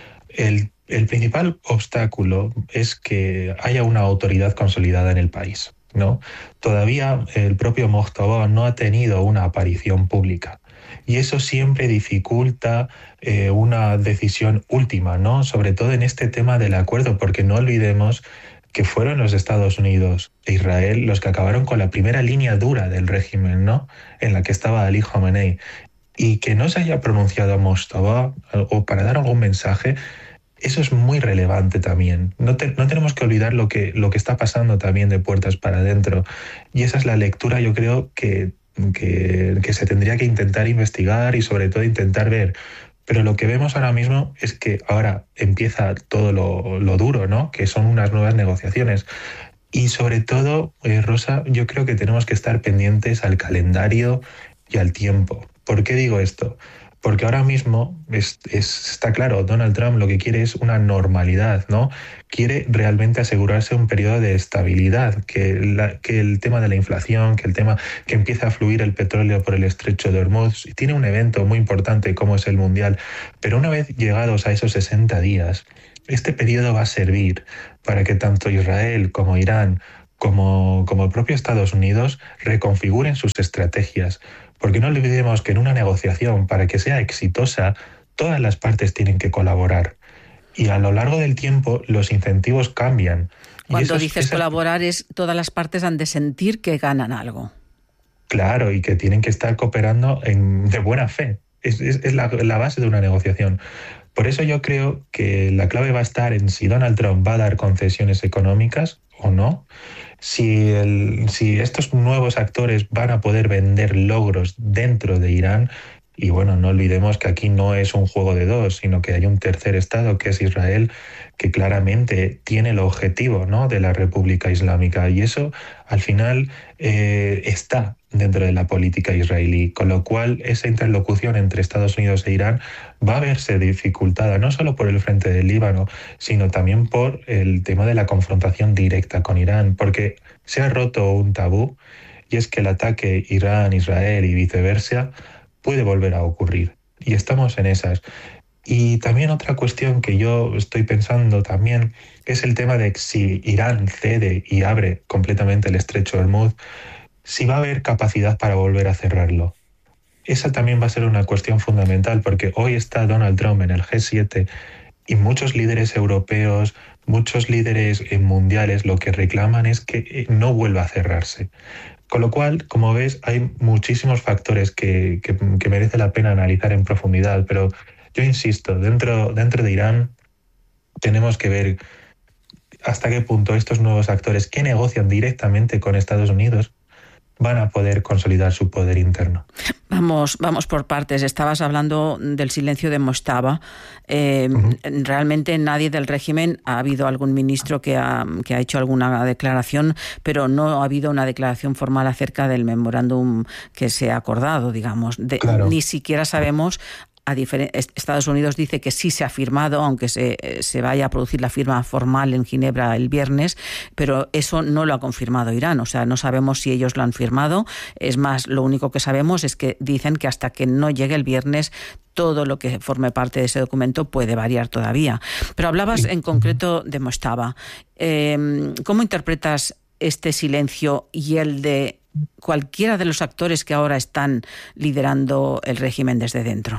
El, el principal obstáculo es que haya una autoridad consolidada en el país, ¿no? Todavía el propio Mojtaba no ha tenido una aparición pública y eso siempre dificulta eh, una decisión última, ¿no? Sobre todo en este tema del acuerdo, porque no olvidemos que fueron los Estados Unidos e Israel los que acabaron con la primera línea dura del régimen, ¿no? En la que estaba Ali Khamenei. Y que no se haya pronunciado Mojtaba o para dar algún mensaje, eso es muy relevante también. No, te, no tenemos que olvidar lo que, lo que está pasando también de puertas para adentro. Y esa es la lectura, yo creo, que, que, que se tendría que intentar investigar y sobre todo intentar ver. Pero lo que vemos ahora mismo es que ahora empieza todo lo, lo duro, ¿no? Que son unas nuevas negociaciones. Y sobre todo, eh, Rosa, yo creo que tenemos que estar pendientes al calendario y al tiempo. ¿Por qué digo esto? Porque ahora mismo es, es, está claro, Donald Trump lo que quiere es una normalidad, ¿no? Quiere realmente asegurarse un periodo de estabilidad, que, la, que el tema de la inflación, que el tema que empiece a fluir el petróleo por el estrecho de Hormuz. Tiene un evento muy importante como es el Mundial, pero una vez llegados a esos sesenta días, este periodo va a servir para que tanto Israel como Irán, como, como el propio Estados Unidos, reconfiguren sus estrategias. Porque no olvidemos que en una negociación, para que sea exitosa, todas las partes tienen que colaborar. Y a lo largo del tiempo los incentivos cambian. Cuando dices colaborar es todas las partes han de sentir que ganan algo. Claro, y que tienen que estar cooperando en, de buena fe. Es, es, es la, la base de una negociación. Por eso yo creo que la clave va a estar en si Donald Trump va a dar concesiones económicas o no. Si, el, si estos nuevos actores van a poder vender logros dentro de Irán, y bueno, no olvidemos que aquí no es un juego de dos, sino que hay un tercer estado, que es Israel, que claramente tiene el objetivo, ¿no?, de la República Islámica, y eso al final eh, está dentro de la política israelí, con lo cual esa interlocución entre Estados Unidos e Irán va a verse dificultada no solo por el frente del Líbano, sino también por el tema de la confrontación directa con Irán, porque se ha roto un tabú, y es que el ataque Irán-Israel y viceversa puede volver a ocurrir, y estamos en esas. Y también otra cuestión que yo estoy pensando también es el tema de si Irán cede y abre completamente el estrecho de Hormuz, si va a haber capacidad para volver a cerrarlo. Esa también va a ser una cuestión fundamental, porque hoy está Donald Trump en el G siete y muchos líderes europeos, muchos líderes mundiales lo que reclaman es que no vuelva a cerrarse. Con lo cual, como ves, hay muchísimos factores que, que, que merece la pena analizar en profundidad, pero yo insisto, dentro, dentro de Irán tenemos que ver hasta qué punto estos nuevos actores que negocian directamente con Estados Unidos van a poder consolidar su poder interno. Vamos, vamos por partes. Estabas hablando del silencio de Mojtaba. Eh, uh-huh. Realmente nadie del régimen, ha habido algún ministro que ha, que ha hecho alguna declaración, pero no ha habido una declaración formal acerca del memorándum que se ha acordado, digamos. De, claro. Ni siquiera sabemos... A diferen- Estados Unidos dice que sí se ha firmado, aunque se, se vaya a producir la firma formal en Ginebra el viernes, pero eso no lo ha confirmado Irán, o sea, no sabemos si ellos lo han firmado. Es más, lo único que sabemos es que dicen que hasta que no llegue el viernes todo lo que forme parte de ese documento puede variar todavía. Pero hablabas en concreto de Mojtaba. Eh, ¿Cómo interpretas este silencio y el de cualquiera de los actores que ahora están liderando el régimen desde dentro?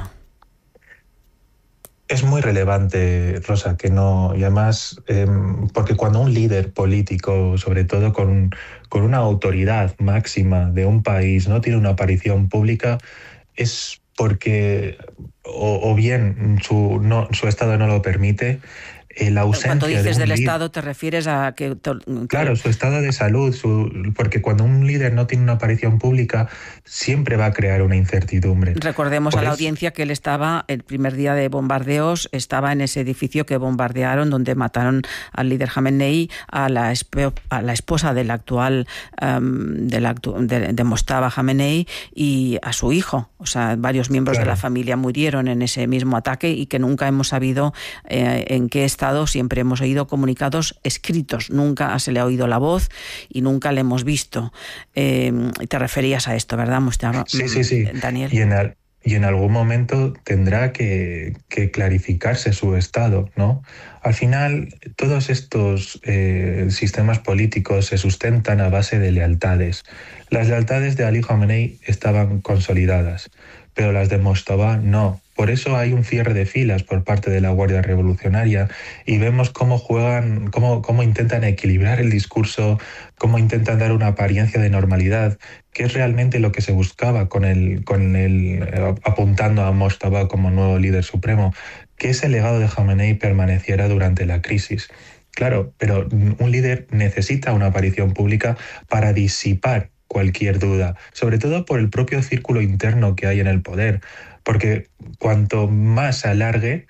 Es muy relevante, Rosa, que no, y además, eh, porque cuando un líder político, sobre todo con, con una autoridad máxima de un país, no tiene una aparición pública, es porque o, o bien su, no, su estado no lo permite, eh, la ausencia Cuando dices de un del líder, Estado te refieres a que... que... Claro, su estado de salud, su, porque cuando un líder no tiene una aparición pública, siempre va a crear una incertidumbre. Recordemos Por a la eso, audiencia que él estaba, el primer día de bombardeos, estaba en ese edificio que bombardearon, donde mataron al líder Jamenei, a la, esp a la esposa del actual, um, del actu de, de Mojtaba Jamenei, y a su hijo. O sea, varios miembros claro. de la familia murieron en ese mismo ataque, y que nunca hemos sabido eh, en qué estado. Siempre hemos oído comunicados escritos, nunca se le ha oído la voz y nunca le hemos visto. Eh, te referías a esto, ¿verdad, Mojtaba? Sí, sí, sí. Daniel. Y en, al, y en algún momento tendrá que, que clarificarse su estado, ¿no? Al final, todos estos eh, sistemas políticos se sustentan a base de lealtades. Las lealtades de Ali Khamenei estaban consolidadas, pero las de Mojtaba no. Por eso hay un cierre de filas por parte de la Guardia Revolucionaria, y vemos cómo juegan, cómo, cómo intentan equilibrar el discurso, cómo intentan dar una apariencia de normalidad, que es realmente lo que se buscaba con el, con el eh, apuntando a Mojtaba como nuevo líder supremo, que ese legado de Khamenei permaneciera durante la crisis. Claro, pero un líder necesita una aparición pública para disipar cualquier duda, sobre todo por el propio círculo interno que hay en el poder, porque cuanto más se alargue,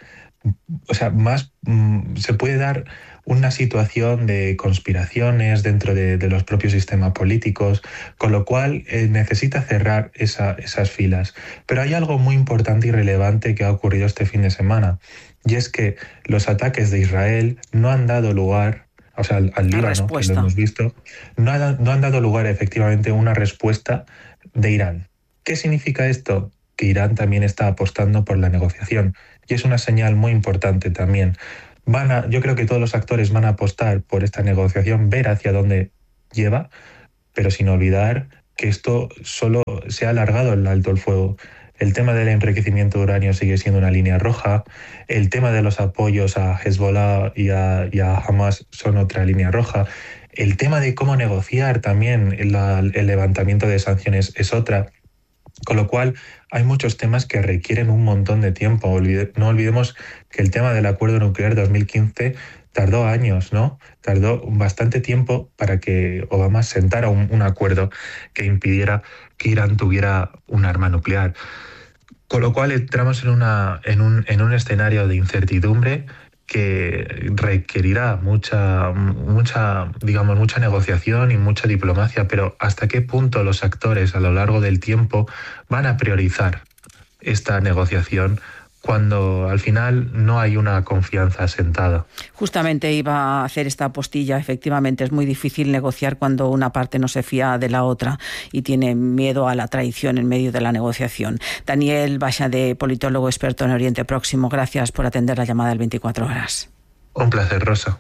o sea, más mmm, se puede dar una situación de conspiraciones dentro de, de los propios sistemas políticos, con lo cual eh, necesita cerrar esa, esas filas. Pero hay algo muy importante y relevante que ha ocurrido este fin de semana, y es que los ataques de Israel no han dado lugar, o sea, al, al Líbano, que lo hemos visto, no, ha, no han dado lugar efectivamente a una respuesta de Irán. ¿Qué significa esto? Que Irán también está apostando por la negociación, y es una señal muy importante también. Van a, yo creo que todos los actores van a apostar por esta negociación, ver hacia dónde lleva, pero sin olvidar que esto solo se ha alargado el alto el fuego. El tema del enriquecimiento de uranio sigue siendo una línea roja, el tema de los apoyos a Hezbollah y a, y a Hamas son otra línea roja, el tema de cómo negociar también la, el levantamiento de sanciones es otra. Con lo cual, hay muchos temas que requieren un montón de tiempo. Olvide, no olvidemos que el tema del acuerdo nuclear dos mil quince tardó años, ¿no? Tardó bastante tiempo para que Obama sentara un, un acuerdo que impidiera que Irán tuviera un arma nuclear. Con lo cual, entramos en, una, en, un, en un escenario de incertidumbre que requerirá mucha, mucha, digamos, mucha negociación y mucha diplomacia, pero ¿hasta qué punto los actores a lo largo del tiempo van a priorizar esta negociación cuando al final no hay una confianza asentada? Justamente iba a hacer esta postilla. Efectivamente, es muy difícil negociar cuando una parte no se fía de la otra y tiene miedo a la traición en medio de la negociación. Daniel Baixade, politólogo experto en Oriente Próximo, gracias por atender la llamada del veinticuatro horas. Un placer, Rosa.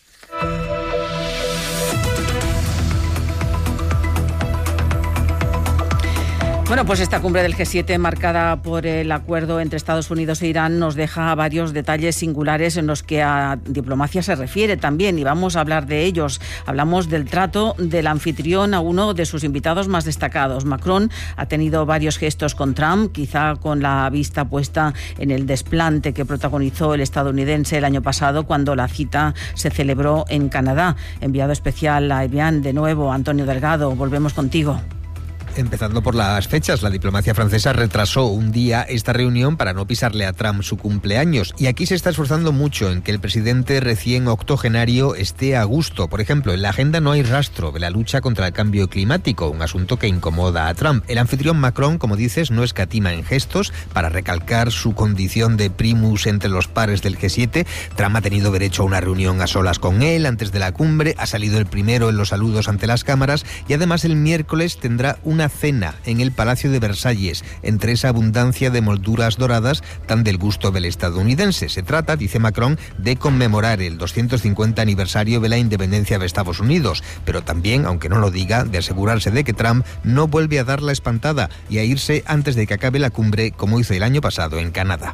Bueno, pues esta cumbre del G siete, marcada por el acuerdo entre Estados Unidos e Irán, nos deja varios detalles singulares en los que a diplomacia se refiere también, y vamos a hablar de ellos. Hablamos del trato del anfitrión a uno de sus invitados más destacados. Macron ha tenido varios gestos con Trump, quizá con la vista puesta en el desplante que protagonizó el estadounidense el año pasado cuando la cita se celebró en Canadá. Enviado especial a Evian, de nuevo, Antonio Delgado, volvemos contigo. Empezando por las fechas, la diplomacia francesa retrasó un día esta reunión para no pisarle a Trump su cumpleaños, y aquí se está esforzando mucho en que el presidente recién octogenario esté a gusto. Por ejemplo, en la agenda no hay rastro de la lucha contra el cambio climático, un asunto que incomoda a Trump. El anfitrión Macron, como dices, no escatima en gestos para recalcar su condición de primus entre los pares del G siete. Trump ha tenido derecho a una reunión a solas con él antes de la cumbre, ha salido el primero en los saludos ante las cámaras, y además el miércoles tendrá una cena en el Palacio de Versalles, entre esa abundancia de molduras doradas tan del gusto del estadounidense. Se trata, dice Macron, de conmemorar el doscientos cincuenta aniversario de la independencia de Estados Unidos, pero también, aunque no lo diga, de asegurarse de que Trump no vuelve a dar la espantada y a irse antes de que acabe la cumbre, como hizo el año pasado en Canadá.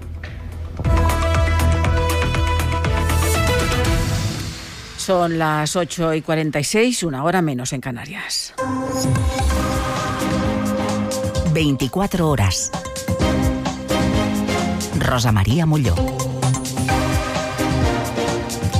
Son las ocho y cuarenta y seis, una hora menos en Canarias. veinticuatro horas. Rosa María Molló.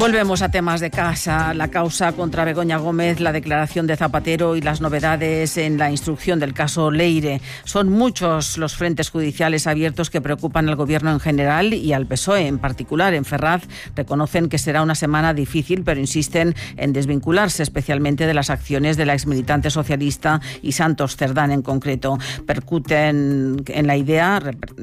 Volvemos a temas de casa, la causa contra Begoña Gómez, la declaración de Zapatero y las novedades en la instrucción del caso Leire. Son muchos los frentes judiciales abiertos que preocupan al Gobierno en general y al P S O E en particular. En Ferraz reconocen que será una semana difícil, pero insisten en desvincularse especialmente de las acciones de la exmilitante socialista y Santos Cerdán en concreto. Percuten en la idea,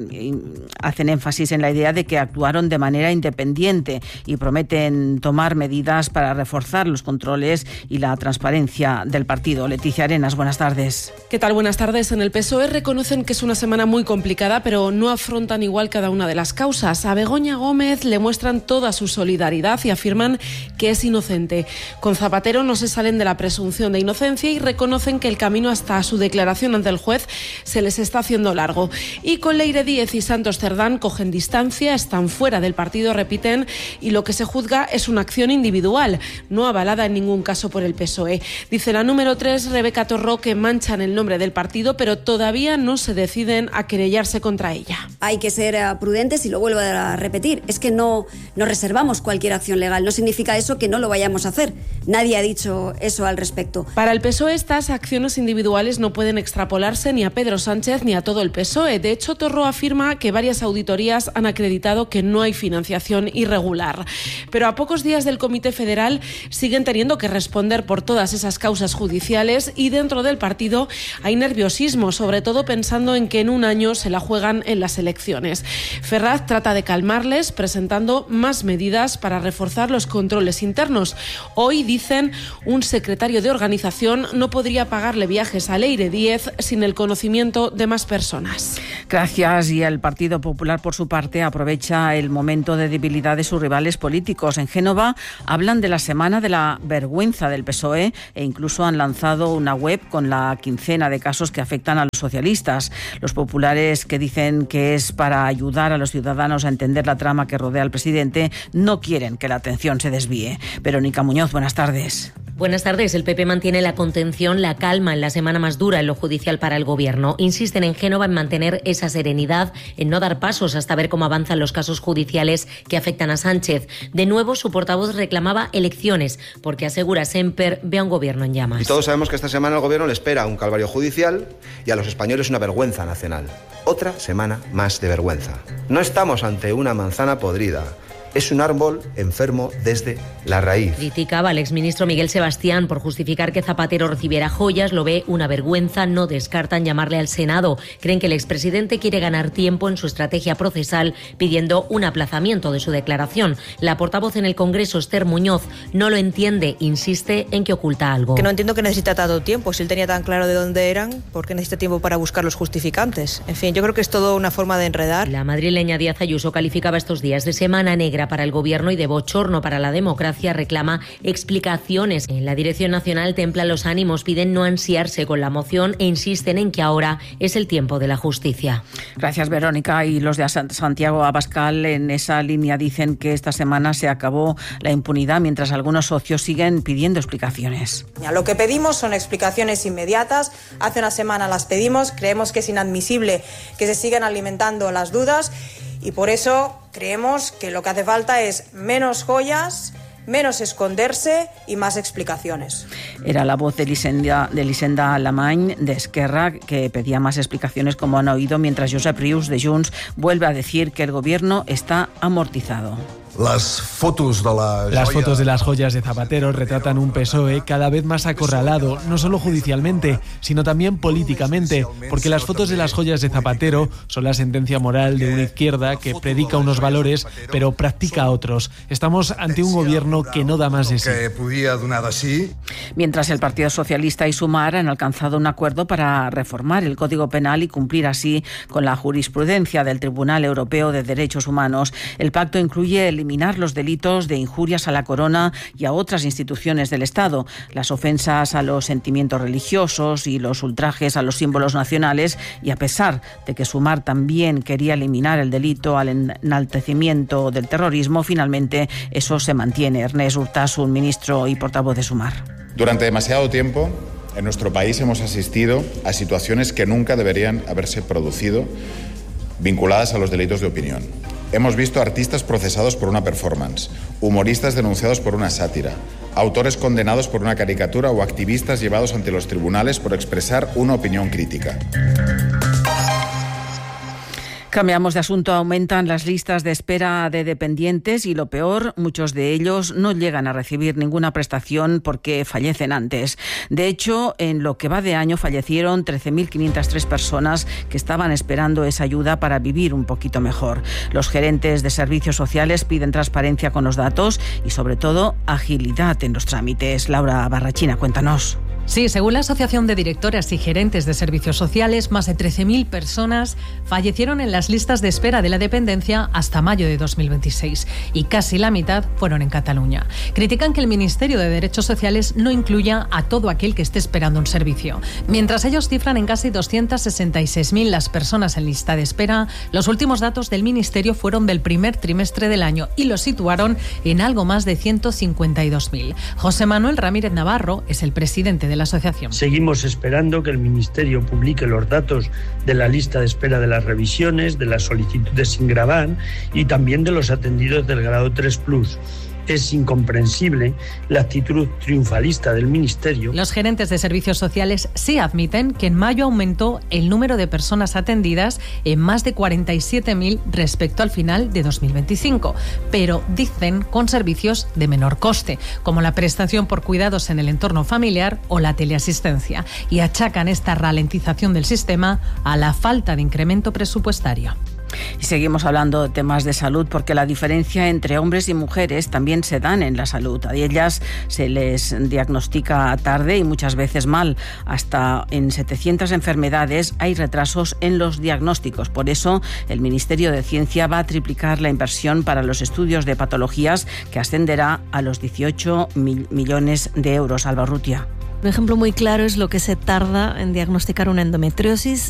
hacen énfasis en la idea de que actuaron de manera independiente y prometen tomar medidas para reforzar los controles y la transparencia del partido. Leticia Arenas, buenas tardes. ¿Qué tal? Buenas tardes. En el P S O E reconocen que es una semana muy complicada, pero no afrontan igual cada una de las causas. A Begoña Gómez le muestran toda su solidaridad y afirman que es inocente. Con Zapatero no se salen de la presunción de inocencia y reconocen que el camino hasta su declaración ante el juez se les está haciendo largo. Y con Leire Díez y Santos Cerdán cogen distancia, están fuera del partido, repiten, y lo que se juzga es una acción individual, no avalada en ningún caso por el P S O E. Dice la número tres, Rebeca Torró, que manchan el nombre del partido, pero todavía no se deciden a querellarse contra ella. Hay que ser prudentes y lo vuelvo a repetir. Es que no, no reservamos cualquier acción legal. No significa eso que no lo vayamos a hacer. Nadie ha dicho eso al respecto. Para el P S O E, estas acciones individuales no pueden extrapolarse ni a Pedro Sánchez ni a todo el P S O E. De hecho, Torró afirma que varias auditorías han acreditado que no hay financiación irregular. Pero a pocos días del Comité Federal siguen teniendo que responder por todas esas causas judiciales y dentro del partido hay nerviosismo, sobre todo pensando en que en un año se la juegan en las elecciones. Ferraz trata de calmarles presentando más medidas para reforzar los controles internos. Hoy, dicen, un secretario de organización no podría pagarle viajes a Leire Díez sin el conocimiento de más personas. Gracias. Y el Partido Popular, por su parte, aprovecha el momento de debilidad de sus rivales políticos. En Génova hablan de la semana de la vergüenza del P S O E e incluso han lanzado una web con la quincena de casos que afectan a los socialistas. Los populares, que dicen que es para ayudar a los ciudadanos a entender la trama que rodea al presidente, no quieren que la atención se desvíe. Verónica Muñoz, buenas tardes. Buenas tardes. El P P mantiene la contención, la calma en la semana más dura en lo judicial para el Gobierno. Insisten en Génova en mantener esa serenidad, en no dar pasos hasta ver cómo avanzan los casos judiciales que afectan a Sánchez. De nuevo, su portavoz reclamaba elecciones, porque asegura Semper ve a un Gobierno en llamas. Y todos sabemos que esta semana al Gobierno le espera un calvario judicial y a los españoles una vergüenza nacional. Otra semana más de vergüenza. No estamos ante una manzana podrida. Es un árbol enfermo desde la raíz. Criticaba al exministro Miguel Sebastián por justificar que Zapatero recibiera joyas, lo ve una vergüenza, no descartan llamarle al Senado. Creen que el expresidente quiere ganar tiempo en su estrategia procesal pidiendo un aplazamiento de su declaración. La portavoz en el Congreso, Esther Muñoz, no lo entiende, insiste en que oculta algo. Que no entiendo que necesita tanto tiempo. Si él tenía tan claro de dónde eran, ¿por qué necesita tiempo para buscar los justificantes? En fin, yo creo que es todo una forma de enredar. La madrileña Díaz Ayuso calificaba estos días de semana negra para el Gobierno y de bochorno para la democracia. Reclama explicaciones. En la Dirección Nacional templan los ánimos, piden no ansiarse con la moción e insisten en que ahora es el tiempo de la justicia. Gracias, Verónica. Y los de Santiago Abascal en esa línea dicen que esta semana se acabó la impunidad, mientras algunos socios siguen pidiendo explicaciones. Lo que pedimos son explicaciones inmediatas. Hace una semana las pedimos. Creemos que es inadmisible que se sigan alimentando las dudas y por eso creemos que lo que hace falta es menos joyas, menos esconderse y más explicaciones. Era la voz de Elisenda, de Elisenda Alamany, de Esquerra, que pedía más explicaciones, como han oído, mientras Josep Rius, de Junts, vuelve a decir que el Gobierno está amortizado. Las fotos de la Las joya... fotos de las joyas de Zapatero retratan un P S O E cada vez más acorralado, no solo judicialmente, sino también políticamente, porque las fotos de las joyas de Zapatero son la sentencia moral de una izquierda que predica unos valores, pero practica otros. Estamos ante un gobierno que no da más de sí. Mientras el Partido Socialista y Sumar han alcanzado un acuerdo para reformar el Código Penal y cumplir así con la jurisprudencia del Tribunal Europeo de Derechos Humanos. El pacto incluye el eliminar los delitos de injurias a la corona y a otras instituciones del Estado, las ofensas a los sentimientos religiosos y los ultrajes a los símbolos nacionales, y a pesar de que Sumar también quería eliminar el delito al enaltecimiento del terrorismo, finalmente eso se mantiene. Ernest Urtasun, ministro y portavoz de Sumar. Durante demasiado tiempo en nuestro país hemos asistido a situaciones que nunca deberían haberse producido, vinculadas a los delitos de opinión. Hemos visto artistas procesados por una performance, humoristas denunciados por una sátira, autores condenados por una caricatura o activistas llevados ante los tribunales por expresar una opinión crítica. Cambiamos de asunto. Aumentan las listas de espera de dependientes y lo peor, muchos de ellos no llegan a recibir ninguna prestación porque fallecen antes. De hecho, en lo que va de año fallecieron trece mil quinientas tres personas que estaban esperando esa ayuda para vivir un poquito mejor. Los gerentes de servicios sociales piden transparencia con los datos y sobre todo agilidad en los trámites. Laura Barrachina, cuéntanos. Sí, según la Asociación de Directoras y Gerentes de Servicios Sociales, más de trece mil personas fallecieron en las listas de espera de la dependencia hasta mayo de dos mil veintiséis y casi la mitad fueron en Cataluña. Critican que el Ministerio de Derechos Sociales no incluya a todo aquel que esté esperando un servicio. Mientras ellos cifran en casi doscientas sesenta y seis mil las personas en lista de espera, los últimos datos del Ministerio fueron del primer trimestre del año y los situaron en algo más de ciento cincuenta y dos mil. José Manuel Ramírez Navarro es el presidente de la asociación. Seguimos esperando que el Ministerio publique los datos de la lista de espera de las revisiones, de las solicitudes sin gravar y también de los atendidos del grado tres plus. Es incomprensible la actitud triunfalista del Ministerio. Los gerentes de servicios sociales sí admiten que en mayo aumentó el número de personas atendidas en más de cuarenta y siete mil respecto al final de dos mil veinticinco, pero dicen con servicios de menor coste, como la prestación por cuidados en el entorno familiar o la teleasistencia, y achacan esta ralentización del sistema a la falta de incremento presupuestario. Y seguimos hablando de temas de salud porque la diferencia entre hombres y mujeres también se dan en la salud. A ellas se les diagnostica tarde y muchas veces mal. Hasta en setecientas enfermedades hay retrasos en los diagnósticos. Por eso el Ministerio de Ciencia va a triplicar la inversión para los estudios de patologías, que ascenderá a los dieciocho mil millones de euros. Alba Urrutia. Un ejemplo muy claro es lo que se tarda en diagnosticar una endometriosis.